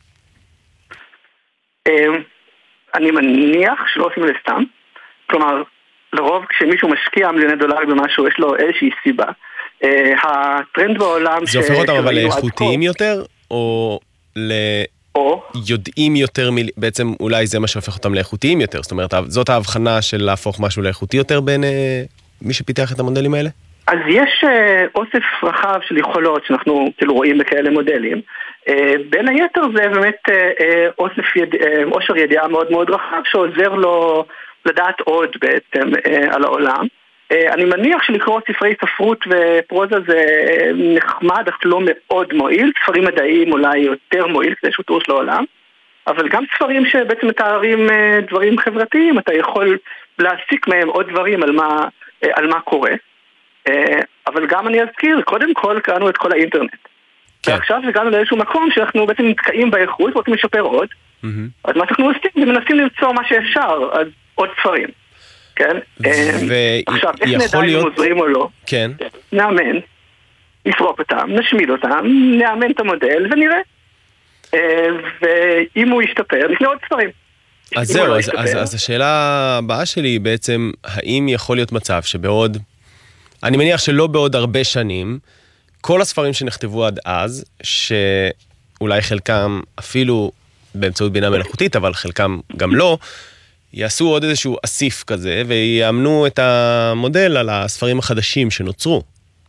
אני מניח שלא עושים את זה סתם. כלומר, לרוב כשמישהו משקיע מיליוני דולרים במשהו, יש לו איזושהי סיבה. הטרנד בעולם... זה הופך אותם אבל לאיכותיים יותר, או ליודעים יותר, בעצם אולי זה מה שהופך אותם לאיכותיים יותר? זאת אומרת, זאת ההבחנה של להפוך משהו לאיכותי יותר בין מי שפיתח את המודלים האלה? אז יש אוסף רחב של יכולות שאנחנו כאילו רואים בכאלה מודלים. בין היתר זה באמת אוסף יד... אושר ידיעה מאוד מאוד רחב שעוזר לו לדעת עוד בעצם על העולם. אני מניח שלקרוא ספרי ספרות ופרוזה זה נחמד, אך לא מאוד מועיל. ספרים מדעיים אולי יותר מועיל כדי שהוא תורש לעולם. אבל גם ספרים שבעצם מתארים דברים חברתיים, אתה יכול להסיק מהם עוד דברים על מה, על מה קורה. אבל גם אני אזכיר, קודם כל קראנו את כל האינטרנט. כן. ועכשיו הגענו לאיזשהו מקום שאנחנו בעצם נתקעים באיכות, רוצים לשפר עוד. Mm-hmm. אז מה אנחנו עושים? ומנסים למצוא מה שאפשר, אז עוד ספרים. כן? ו- עכשיו, איך נדע להיות... אם עוזרים או לא? כן. נאמן, נפרוק אותם, נשמיד אותם, נאמן את המודל ונראה. ואם הוא ישתפר, נקנה עוד ספרים. אז זהו, אז, אז, אז השאלה הבאה שלי היא בעצם, האם יכול להיות מצב שבעוד, אני מניח שלא בעוד הרבה שנים, כל הספרים שנכתבו עד אז, שאולי חלקם אפילו באמצעות בינה מלאכותית, אבל חלקם גם לא, יעשו עוד איזשהו אסיף כזה, ויאמנו את המודל על הספרים החדשים שנוצרו.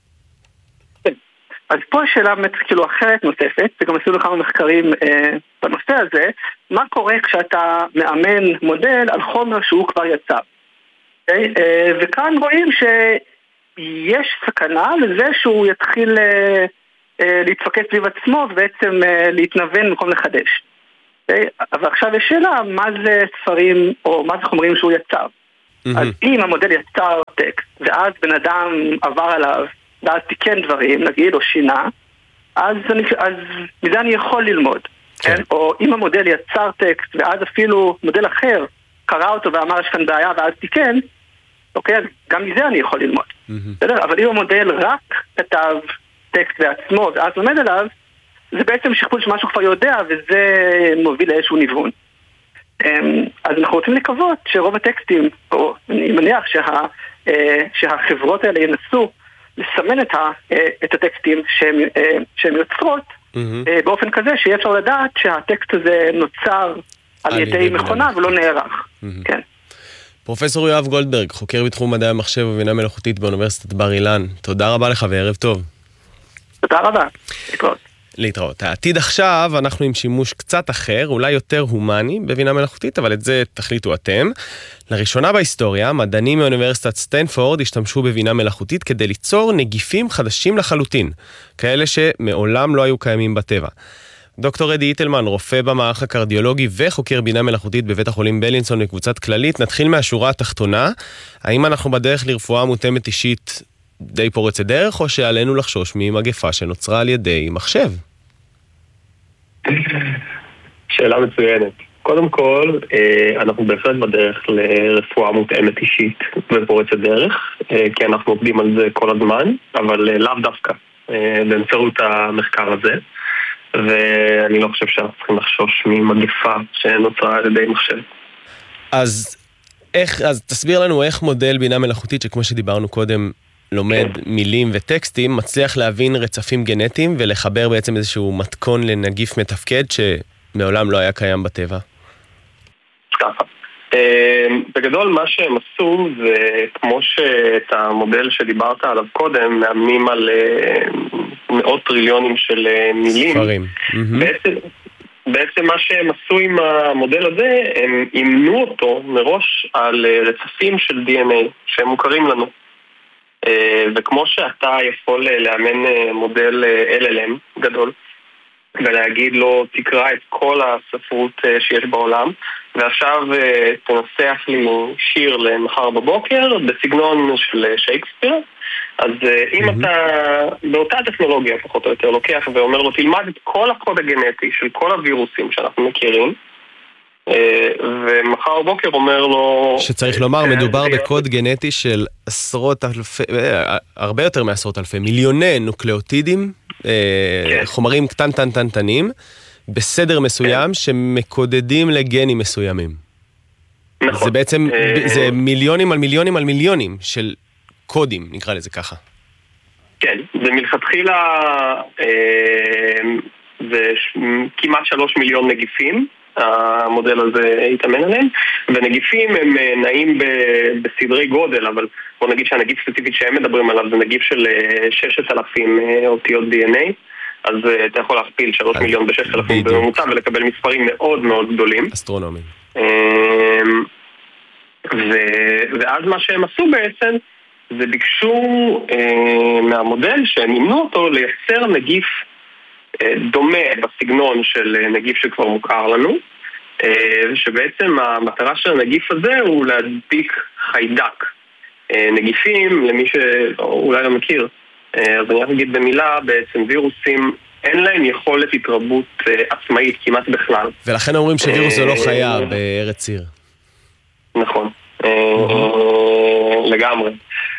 אז פה השאלה באמת כאילו אחרת נוספת, וגם עשינו לכמה מחקרים אה, בנושא הזה, מה קורה כשאתה מאמן מודל על חומר שהוא כבר יצא? וכאן רואים שיש סכנה לזה שהוא יתחיל להתפקד סביב עצמו ובעצם להתנוון במקום לחדש. אבל עכשיו יש שאלה, מה זה ספרים או מה זה חומרים שהוא יצר? אז אם המודל יצר טקסט ואז בן אדם עבר עליו ואז תיקן דברים, נגיד, או שינה, אז, אני, אז מזה אני יכול ללמוד. כן. כן? או אם המודל יצר טקסט ואז אפילו מודל אחר קרא אותו ואמר יש כאן בעיה ואז תיקן, אוקיי, אז גם מזה אני יכול ללמוד. בסדר? אבל אם המודל רק כתב טקסט בעצמו ואז לומד עליו, זה בעצם שכפול שמשהו כבר יודע וזה מוביל לאיזשהו ניוון. אז אנחנו רוצים לקוות שרוב הטקסטים, או אני מניח שה, שהחברות האלה ינסו לסמן את, ה, את הטקסטים שהם, שהם יוצרות mm-hmm. באופן כזה שיהיה אפשר לדעת שהטקסט הזה נוצר על, על ידי מכונה ולא נערך. Mm-hmm. כן. פרופסור יואב גולדברג, חוקר בתחום מדעי המחשב ובינה מלאכותית באוניברסיטת בר אילן, תודה רבה לך וערב טוב. תודה רבה. להתראות. להתראות. העתיד עכשיו, אנחנו עם שימוש קצת אחר, אולי יותר הומני בבינה מלאכותית, אבל את זה תחליטו אתם. לראשונה בהיסטוריה, מדענים מאוניברסיטת סטנפורד השתמשו בבינה מלאכותית כדי ליצור נגיפים חדשים לחלוטין, כאלה שמעולם לא היו קיימים בטבע. דוקטור אדי איטלמן, רופא במערך הקרדיולוגי וחוקר בינה מלאכותית בבית החולים בלינסון בקבוצת כללית, נתחיל מהשורה התחתונה. האם אנחנו בדרך לרפואה מותאמת אישית די פורצת דרך, או שעלינו לחשוש ממגפה שנוצרה על ידי מחשב? שאלה מצוינת. קודם כל, אנחנו בהחלט בדרך לרפואה מותאמת אישית ופורצת דרך, כי אנחנו עובדים על זה כל הזמן, אבל לאו דווקא באמצעות המחקר הזה, ואני לא חושב שאנחנו צריכים לחשוש ממגפה שנוצרה על ידי מחשב. אז איך, אז תסביר לנו איך מודל בינה מלאכותית, שכמו שדיברנו קודם, לומד מילים וטקסטים, מצליח להבין רצפים גנטיים ולחבר בעצם איזשהו מתכון לנגיף מתפקד שמעולם לא היה קיים בטבע. ככה. בגדול מה שהם עשו זה כמו שאת המודל שדיברת עליו קודם, מאמנים על מאות טריליונים של מילים. ספרים. בעצם, בעצם מה שהם עשו עם המודל הזה, הם אימנו אותו מראש על רצפים של די אן איי שהם מוכרים לנו. וכמו שאתה יכול לאמן מודל אל אל אם גדול ולהגיד לו תקרא את כל הספרות שיש בעולם ועכשיו תנסח לי שיר למחר בבוקר בסגנון של שייקספיר, אז אם mm-hmm. אתה באותה טכנולוגיה פחות או יותר לוקח ואומר לו תלמד את כל הקוד הגנטי של כל הווירוסים שאנחנו מכירים, ומחר בבוקר אומר לו שצריך לומר, מדובר בקוד גנטי של עשרות אלפי, הרבה יותר מעשרות אלפי, מיליוני נוקלאוטידים, חומרים קטן קטן קטנים בסדר מסוים שמקודדים לגנים מסוימים. זה בעצם זה מיליונים על מיליונים על מיליונים של קודים, נקרא לזה ככה. כן, זה מלכתחילה זה כמעט שלוש מיליון נגיפים המודל הזה יתאמן עליהם, ונגיפים הם נעים בסדרי גודל, אבל בוא נגיד שהנגיף ספציפית שהם מדברים עליו זה נגיף של ששת אלפים אותיות די אן איי, אז אתה יכול להכפיל שלוש מיליון בששת אלפים בממוצע ולקבל מספרים מאוד מאוד גדולים. אסטרונומיים. ואז מה שהם עשו בעצם, זה ביקשו מהמודל שהם אימנו אותו לייצר נגיף דומה בסגנון של נגיף שכבר מוכר לנו, שבעצם המטרה של הנגיף הזה הוא להדביק חיידק. נגיפים, למי שאולי לא מכיר, אז אני אגיד במילה, בעצם וירוסים אין להם יכולת התרבות עצמאית כמעט בכלל. ולכן אומרים שווירוס זה לא חיה בארץ ציר. נכון, לגמרי.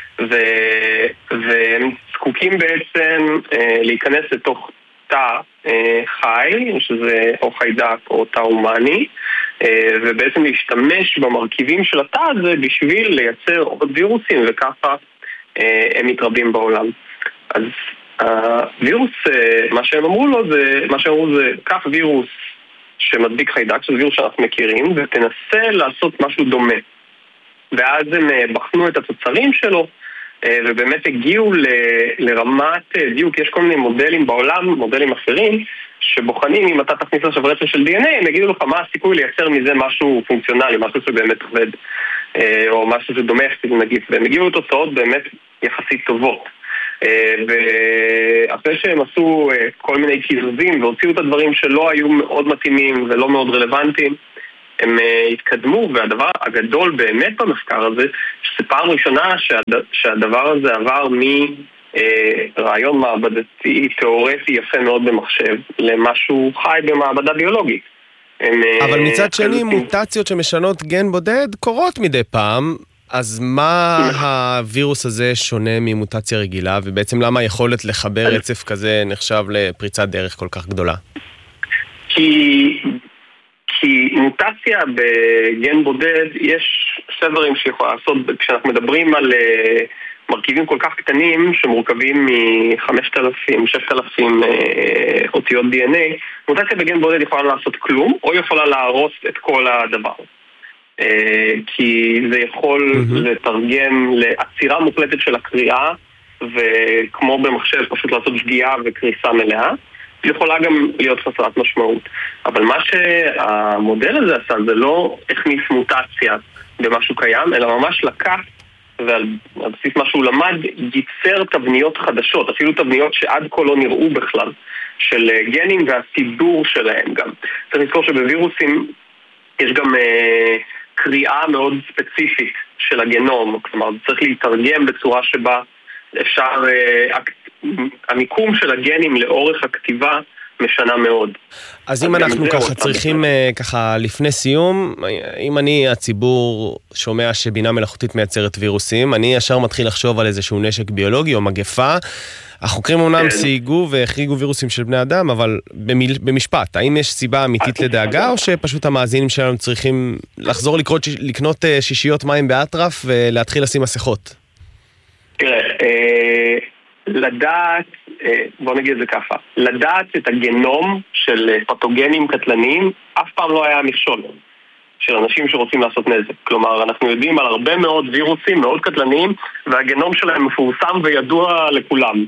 והם זקוקים בעצם להיכנס לתוך תא חי, שזה או חיידק או תא הומני, ובעצם להשתמש במרכיבים של התא הזה בשביל לייצר עוד וירוסים, וככה הם מתרבים בעולם. אז הווירוס, מה שהם אמרו לו זה, מה שהם אמרו זה, קח וירוס שמדביק חיידק, שזה וירוס שאנחנו מכירים, ותנסה לעשות משהו דומה. ואז הם בחנו את התוצרים שלו, ובאמת הגיעו ל, לרמת דיוק. יש כל מיני מודלים בעולם, מודלים אחרים, שבוחנים אם אתה תכניס עכשיו רצף של די אן איי, הם יגידו לך מה הסיכוי לייצר מזה משהו פונקציונלי, משהו שבאמת עובד. או משהו שדומה יחסית לנגיף, והם הגיעו תוצאות באמת יחסית טובות. ואחרי שהם עשו כל מיני קיזוזים והוציאו את הדברים שלא היו מאוד מתאימים ולא מאוד רלוונטיים, הם התקדמו, והדבר הגדול באמת במחקר הזה, שזה פעם ראשונה שהדבר הזה עבר מרעיון מעבדתי תיאורטי יפה מאוד במחשב למשהו חי במעבדה ביולוגית. אבל מצד שני, מוטציות שמשנות גן בודד קורות מדי פעם, אז מה הווירוס הזה שונה ממוטציה רגילה, ובעצם למה היכולת לחבר רצף כזה נחשב לפריצת דרך כל כך גדולה? כי... כי מוטציה בגן בודד, יש שתי דברים שיכולה לעשות, כשאנחנו מדברים על uh, מרכיבים כל כך קטנים שמורכבים מ-חמשת אלפים, ששת אלפים uh, אותיות די אן איי, מוטציה בגן בודד יכולה לעשות כלום, או יכולה להרוס את כל הדבר. Uh, כי זה יכול mm-hmm. לתרגם לעצירה מוחלטת של הקריאה, וכמו במחשב פשוט לעשות שגיאה וקריסה מלאה. היא יכולה גם להיות חסרת משמעות. אבל מה שהמודל הזה עשה זה לא הכניס מוטציה במשהו קיים, אלא ממש לקח, ועל בסיס מה שהוא למד, ייצר תבניות חדשות, אפילו תבניות שעד כה לא נראו בכלל, של גנים והסידור שלהם גם. צריך לזכור שבווירוסים יש גם אה, קריאה מאוד ספציפית של הגנום, כלומר צריך להתרגם בצורה שבה אפשר... אה, המיקום של הגנים לאורך הכתיבה משנה מאוד. אז אם אנחנו ככה צריכים ככה לפני סיום, אם אני הציבור שומע שבינה מלאכותית מייצרת וירוסים, אני ישר מתחיל לחשוב על איזשהו נשק ביולוגי או מגפה. החוקרים אומנם סייגו והחריגו וירוסים של בני אדם, אבל במשפט, האם יש סיבה אמיתית לדאגה, או שפשוט המאזינים שלנו צריכים לחזור לקנות שישיות מים באטרף ולהתחיל לשים מסכות? תראה, לדעת, בוא נגיד זה ככה, לדעת את הגנום של פתוגנים קטלניים אף פעם לא היה מכשול של אנשים שרוצים לעשות נזק. כלומר, אנחנו יודעים על הרבה מאוד וירוסים מאוד קטלניים, והגנום שלהם מפורסם וידוע לכולם.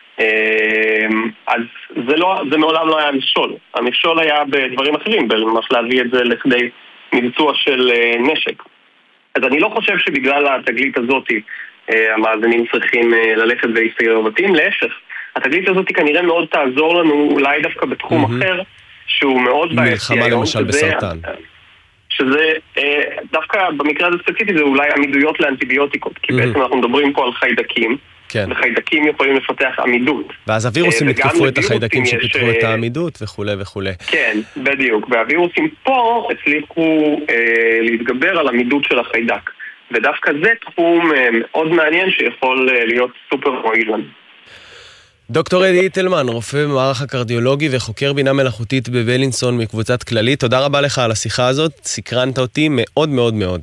אז זה, לא, זה מעולם לא היה מכשול. המכשול היה בדברים אחרים, ממש להביא את זה לכדי מבצוע של נשק. אז אני לא חושב שבגלל התגלית הזאת המאזינים צריכים ללכת ולהסתגר בבתים, להפך. התגלית הזאת כנראה מאוד תעזור לנו, אולי דווקא בתחום mm-hmm. אחר, שהוא מאוד בעייתי. מלחמה למשל בסרטן. שזה, דווקא במקרה הזה ספציפי, זה אולי עמידויות לאנטיביוטיקות, כי mm-hmm. בעצם אנחנו מדברים פה על חיידקים, כן. וחיידקים יכולים לפתח עמידות. ואז הווירוסים יתקפו את החיידקים שפיתחו יש... את העמידות וכו' וכו'. כן, בדיוק. והווירוסים פה הצליחו אה, להתגבר על עמידות של החיידק. ודווקא זה תחום מאוד מעניין שיכול להיות סופר מועיל לנו. דוקטור אדי איטלמן, רופא במערך הקרדיולוגי וחוקר בינה מלאכותית בבלינסון מקבוצת כללית, תודה רבה לך על השיחה הזאת, סקרנת אותי מאוד מאוד מאוד.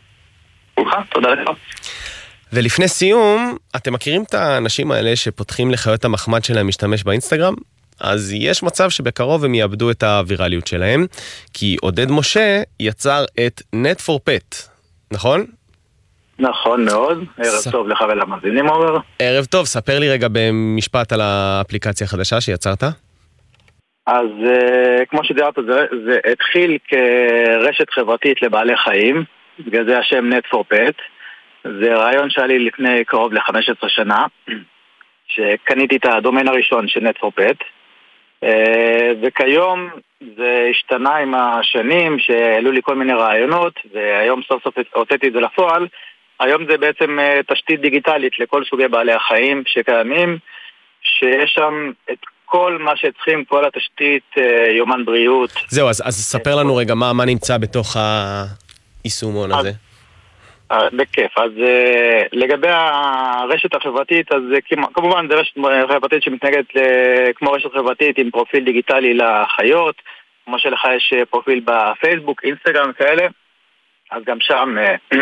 תודה לך. ולפני סיום, אתם מכירים את האנשים האלה שפותחים לחיות המחמד שלהם משתמש באינסטגרם? אז יש מצב שבקרוב הם יאבדו את הווירליות שלהם, כי עודד משה יצר את Net for Pet, נכון? נכון מאוד, ערב ס... טוב לך ולמאזינים עובר. ערב טוב, ספר לי רגע במשפט על האפליקציה החדשה שיצרת. אז uh, כמו שדיברת, זה, זה התחיל כרשת חברתית לבעלי חיים, בגלל זה השם Net for Pet. זה רעיון שהיה לי לפני קרוב ל-חמש עשרה שנה, שקניתי את הדומיין הראשון של Net for Pet, uh, וכיום זה השתנה עם השנים שהעלו לי כל מיני רעיונות, והיום סוף סוף הוצאתי את זה לפועל. היום זה בעצם תשתית דיגיטלית לכל סוגי בעלי החיים שקיימים, שיש שם את כל מה שצריכים, כל התשתית, יומן בריאות. זהו, אז, אז ספר לנו רגע מה, מה נמצא בתוך היישומון הזה. בכיף, אז לגבי הרשת החברתית, אז כמובן זה רשת חברתית שמתנגדת כמו רשת חברתית עם פרופיל דיגיטלי לחיות, כמו שלך יש פרופיל בפייסבוק, אינסטגרם כאלה, אז גם שם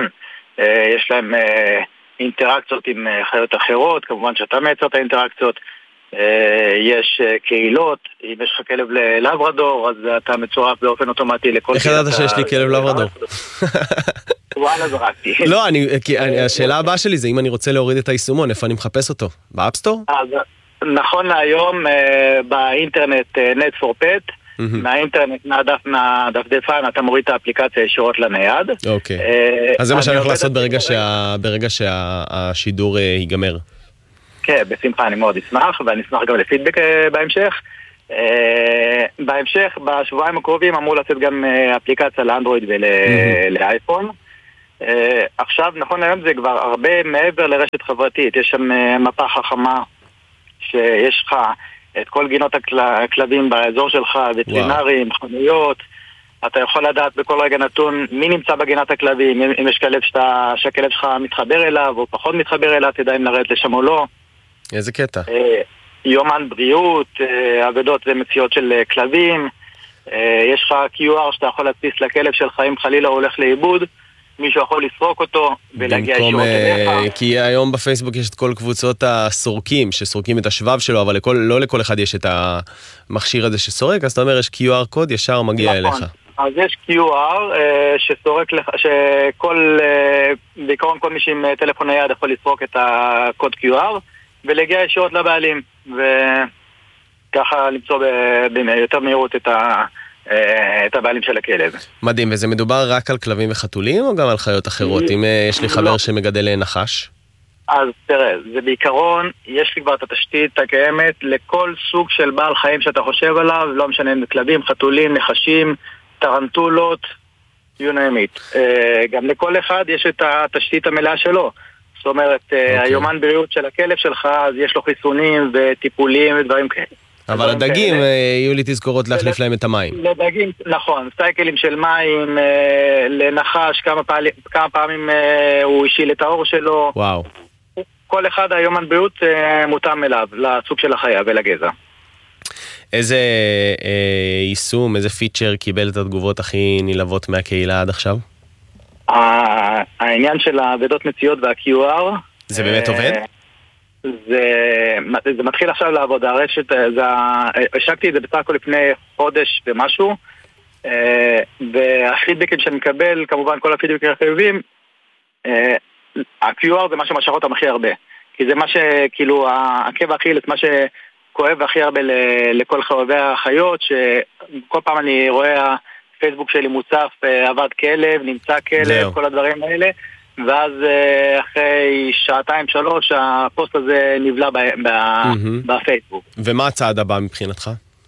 יש להם אינטראקציות עם חיות אחרות, כמובן שאתה מייצר את האינטראקציות, יש קהילות, אם יש לך כלב ללברדור, אז אתה מצורף באופן אוטומטי לכל... איך ידעת שיש לי כלב לברדור? וואלה זרקתי. לא, השאלה הבאה שלי זה אם אני רוצה להוריד את היישומון, איפה אני מחפש אותו? באפסטור? נכון להיום באינטרנט Net for Pet, מהאינטרנט, מהדף, מהדפדפן, אתה מוריד את האפליקציה ישירות לנייד. אוקיי. אז זה מה שאני הולך לעשות ברגע שהשידור ייגמר. כן, בשמחה, אני מאוד אשמח, ואני אשמח גם לפידבק בהמשך. בהמשך, בשבועיים הקרובים אמור לצאת גם אפליקציה לאנדרואיד ולאייפון. עכשיו, נכון היום זה כבר הרבה מעבר לרשת חברתית. יש שם מפה חכמה שיש לך את כל גינות הכלבים באזור שלך, וטרינרים, חנויות. אתה יכול לדעת בכל רגע נתון מי נמצא בגינת הכלבים, אם יש כלב שאתה, שהכלב שלך מתחבר אליו או פחות מתחבר אליו, תדע אם לרדת לשם או לא. איזה קטע? יומן בריאות, עבודות ומציאות של כלבים. יש לך קיו אר שאתה יכול להדפיס לכלב שלך אם חלילה הוא הולך לאיבוד. מישהו יכול לסרוק אותו ולהגיע ישירות אליך. כי היום בפייסבוק יש את כל קבוצות הסורקים שסורקים את השבב שלו, אבל לכל, לא לכל אחד יש את המכשיר הזה שסורק, אז אתה אומר יש קיו אר קוד ישר מגיע נכון. אליך. אז יש קיו אר שסורק לך, שכל, בעיקרון כל מי שעם טלפון נייד יכול לסרוק את הקוד קיו אר ולהגיע ישירות לבעלים, וככה למצוא ביותר מהירות את ה... את הבעלים של הכלב. מדהים, וזה מדובר רק על כלבים וחתולים או גם על חיות אחרות? אם יש לי חבר שמגדל נחש? אז תראה, זה בעיקרון, יש לי כבר את התשתית הקיימת לכל סוג של בעל חיים שאתה חושב עליו, לא משנה כלבים, חתולים, נחשים, טרנטולות, you name it. גם לכל אחד יש את התשתית המלאה שלו. זאת אומרת, היומן בריאות של הכלב שלך, אז יש לו חיסונים וטיפולים ודברים כאלה. אבל הדגים, יהיו לי תזכורות להחליף להם את המים. לדגים, נכון, סייקלים של מים, לנחש, כמה פעמים הוא השיל את האור שלו. וואו. כל אחד היומן בריאות מותאם אליו, לסוג של החיה ולגזע. איזה יישום, איזה פיצ'ר קיבל את התגובות הכי נלהבות מהקהילה עד עכשיו? העניין של העבודות מציאות וה-קיו אר. זה באמת עובד? זה, זה מתחיל עכשיו לעבוד, הרשת, זה, השקתי את זה בסך הכל לפני חודש ומשהו, והפידבקים שאני מקבל, כמובן כל הפידבקים החיובים, ה-קיו אר זה מה שמשך אותם הכי הרבה, כי זה מה שכאילו, העקב הכי, את מה שכואב הכי הרבה לכל חובבי החיות, שכל פעם אני רואה הפייסבוק שלי מוצף, עבד כלב, נמצא כלב, כל הדברים האלה, ואז אחרי שעתיים שלוש הפוסט הזה נבלע בפייסבוק. ומה הצעד הבא מבחינתך?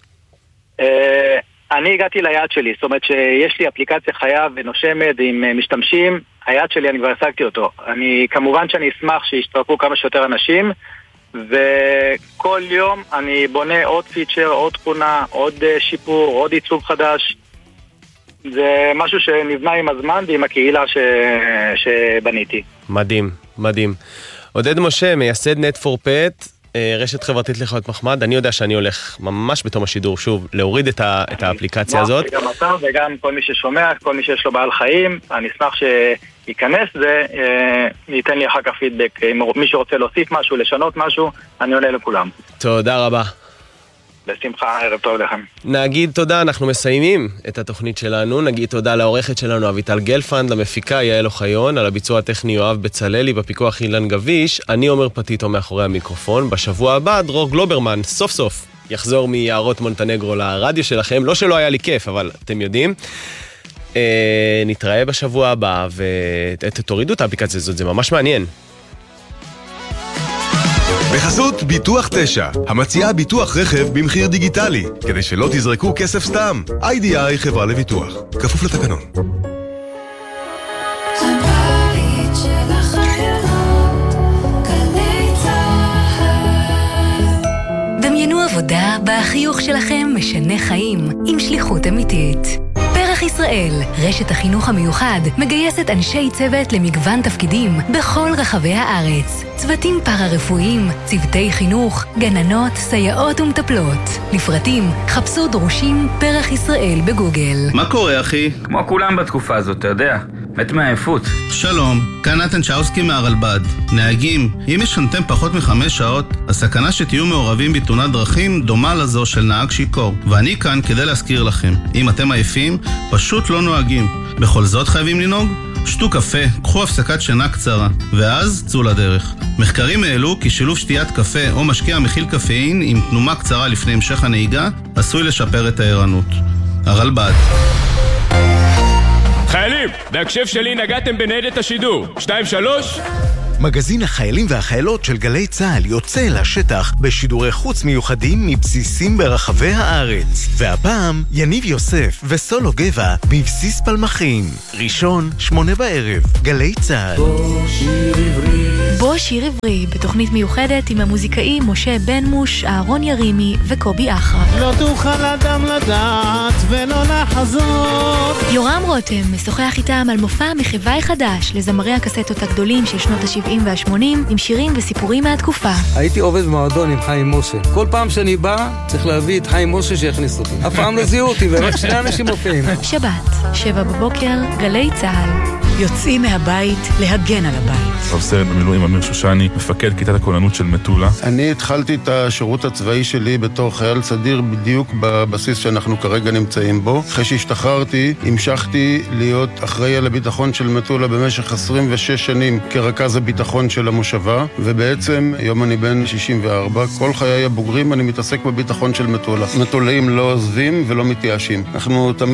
אני הגעתי ליעד שלי, זאת אומרת שיש לי אפליקציה חיה ונושמת עם משתמשים, היעד שלי אני כבר השגתי אותו. אני כמובן שאני אשמח שישתרקו כמה שיותר אנשים, וכל יום אני בונה עוד פיצ'ר, עוד תכונה, עוד שיפור, עוד עיצוב חדש. זה משהו שנבנה עם הזמן ועם הקהילה ש... שבניתי. מדהים, מדהים. עודד משה, מייסד נט פור פט, רשת חברתית לחיות מחמד. אני יודע שאני הולך ממש בתום השידור, שוב, להוריד את, ה... את האפליקציה הזאת. גם אתה וגם כל מי ששומע, כל מי שיש לו בעל חיים, אני אשמח שייכנס זה, ייתן לי אחר כך פידבק. אם מי שרוצה להוסיף משהו, לשנות משהו, אני עולה לכולם. תודה רבה. בשמחה, ערב טוב לכם. נגיד תודה, אנחנו מסיימים את התוכנית שלנו. נגיד תודה לעורכת שלנו אביטל גלפנד, למפיקה יעל אוחיון, על הביצוע הטכני יואב בצללי, בפיקוח אילן גביש. אני עומר פטיטו מאחורי המיקרופון. בשבוע הבא דרור גלוברמן סוף סוף יחזור מיערות מונטנגרו לרדיו שלכם. לא שלא היה לי כיף, אבל אתם יודעים. אה, נתראה בשבוע הבא ותורידו את האפליקציה הזאת, זה ממש מעניין. בחסות ביטוח תשע, המציעה ביטוח רכב במחיר דיגיטלי, כדי שלא תזרקו כסף סתם. איי די איי חברה לביטוח, כפוף לתקנון. הבית של החיילות, גלי צהל. דמיינו עבודה בה החיוך שלכם משנה חיים, עם שליחות אמיתית. פרח ישראל, רשת החינוך המיוחד, מגייסת אנשי צוות למגוון תפקידים בכל רחבי הארץ. צוותים פארה-רפואיים, צוותי חינוך, גננות, סייעות ומטפלות. לפרטים, חפשו דרושים פרח ישראל בגוגל. מה קורה, אחי? כמו כולם בתקופה הזאת, אתה יודע. מת מהעייפות. שלום, כאן נתן צ'אוסקי מהרלב"ד. נהגים, אם ישנתם פחות מחמש שעות, הסכנה שתהיו מעורבים בתאונת דרכים דומה לזו של נהג שיכור. ואני כאן כדי להזכיר לכם, אם אתם עייפים, פשוט לא נוהגים. בכל זאת חייבים לנהוג? שתו קפה, קחו הפסקת שינה קצרה, ואז צאו לדרך. מחקרים העלו כי שילוב שתיית קפה או משקה המכיל קפאין עם תנומה קצרה לפני המשך הנהיגה עשוי לשפר את הערנות. הרלב"ד. חיילים, בהקשב שלי נגעתם בניידת השידור. שתיים שלוש. מגזין החיילים והחיילות של גלי צהל יוצא לשטח בשידורי חוץ מיוחדים מבסיסים ברחבי הארץ. והפעם יניב יוסף וסולו גבע בבסיס פלמחים. ראשון, שמונה בערב, גלי צהל. בו שיר עברי, בתוכנית מיוחדת עם המוזיקאים משה בן מוש, אהרון ירימי וקובי אחרה. לא תוכל אדם לדעת ולא לחזות. יורם רותם משוחח איתם על מופע מחווי חדש לזמרי הקסטות הגדולים של שנות ה-שבעים וה-שמונים עם שירים וסיפורים מהתקופה. הייתי עובד במועדון עם חיים משה. כל פעם שאני בא צריך להביא את חיים משה שיכניס אותי. אף פעם לא זיהו אותי ורק שני אנשים מופיעים. שבת, שבע בבוקר, גלי צהל. יוצאים מהבית להגן על הבית. רב סרן במילואים אמיר שושני, מפקד כיתת הכוננות של מטולה. אני התחלתי את השירות הצבאי שלי בתור חייל סדיר בדיוק בבסיס שאנחנו כרגע נמצאים בו. אחרי שהשתחררתי, המשכתי להיות אחראי על הביטחון של מטולה במשך עשרים ושש שנים כרכז הביטחון של המושבה, ובעצם היום אני בן שישים וארבע, כל חיי הבוגרים אני מתעסק בביטחון של מטולה. מטולאים לא עוזבים ולא מתייאשים. אנחנו תמיד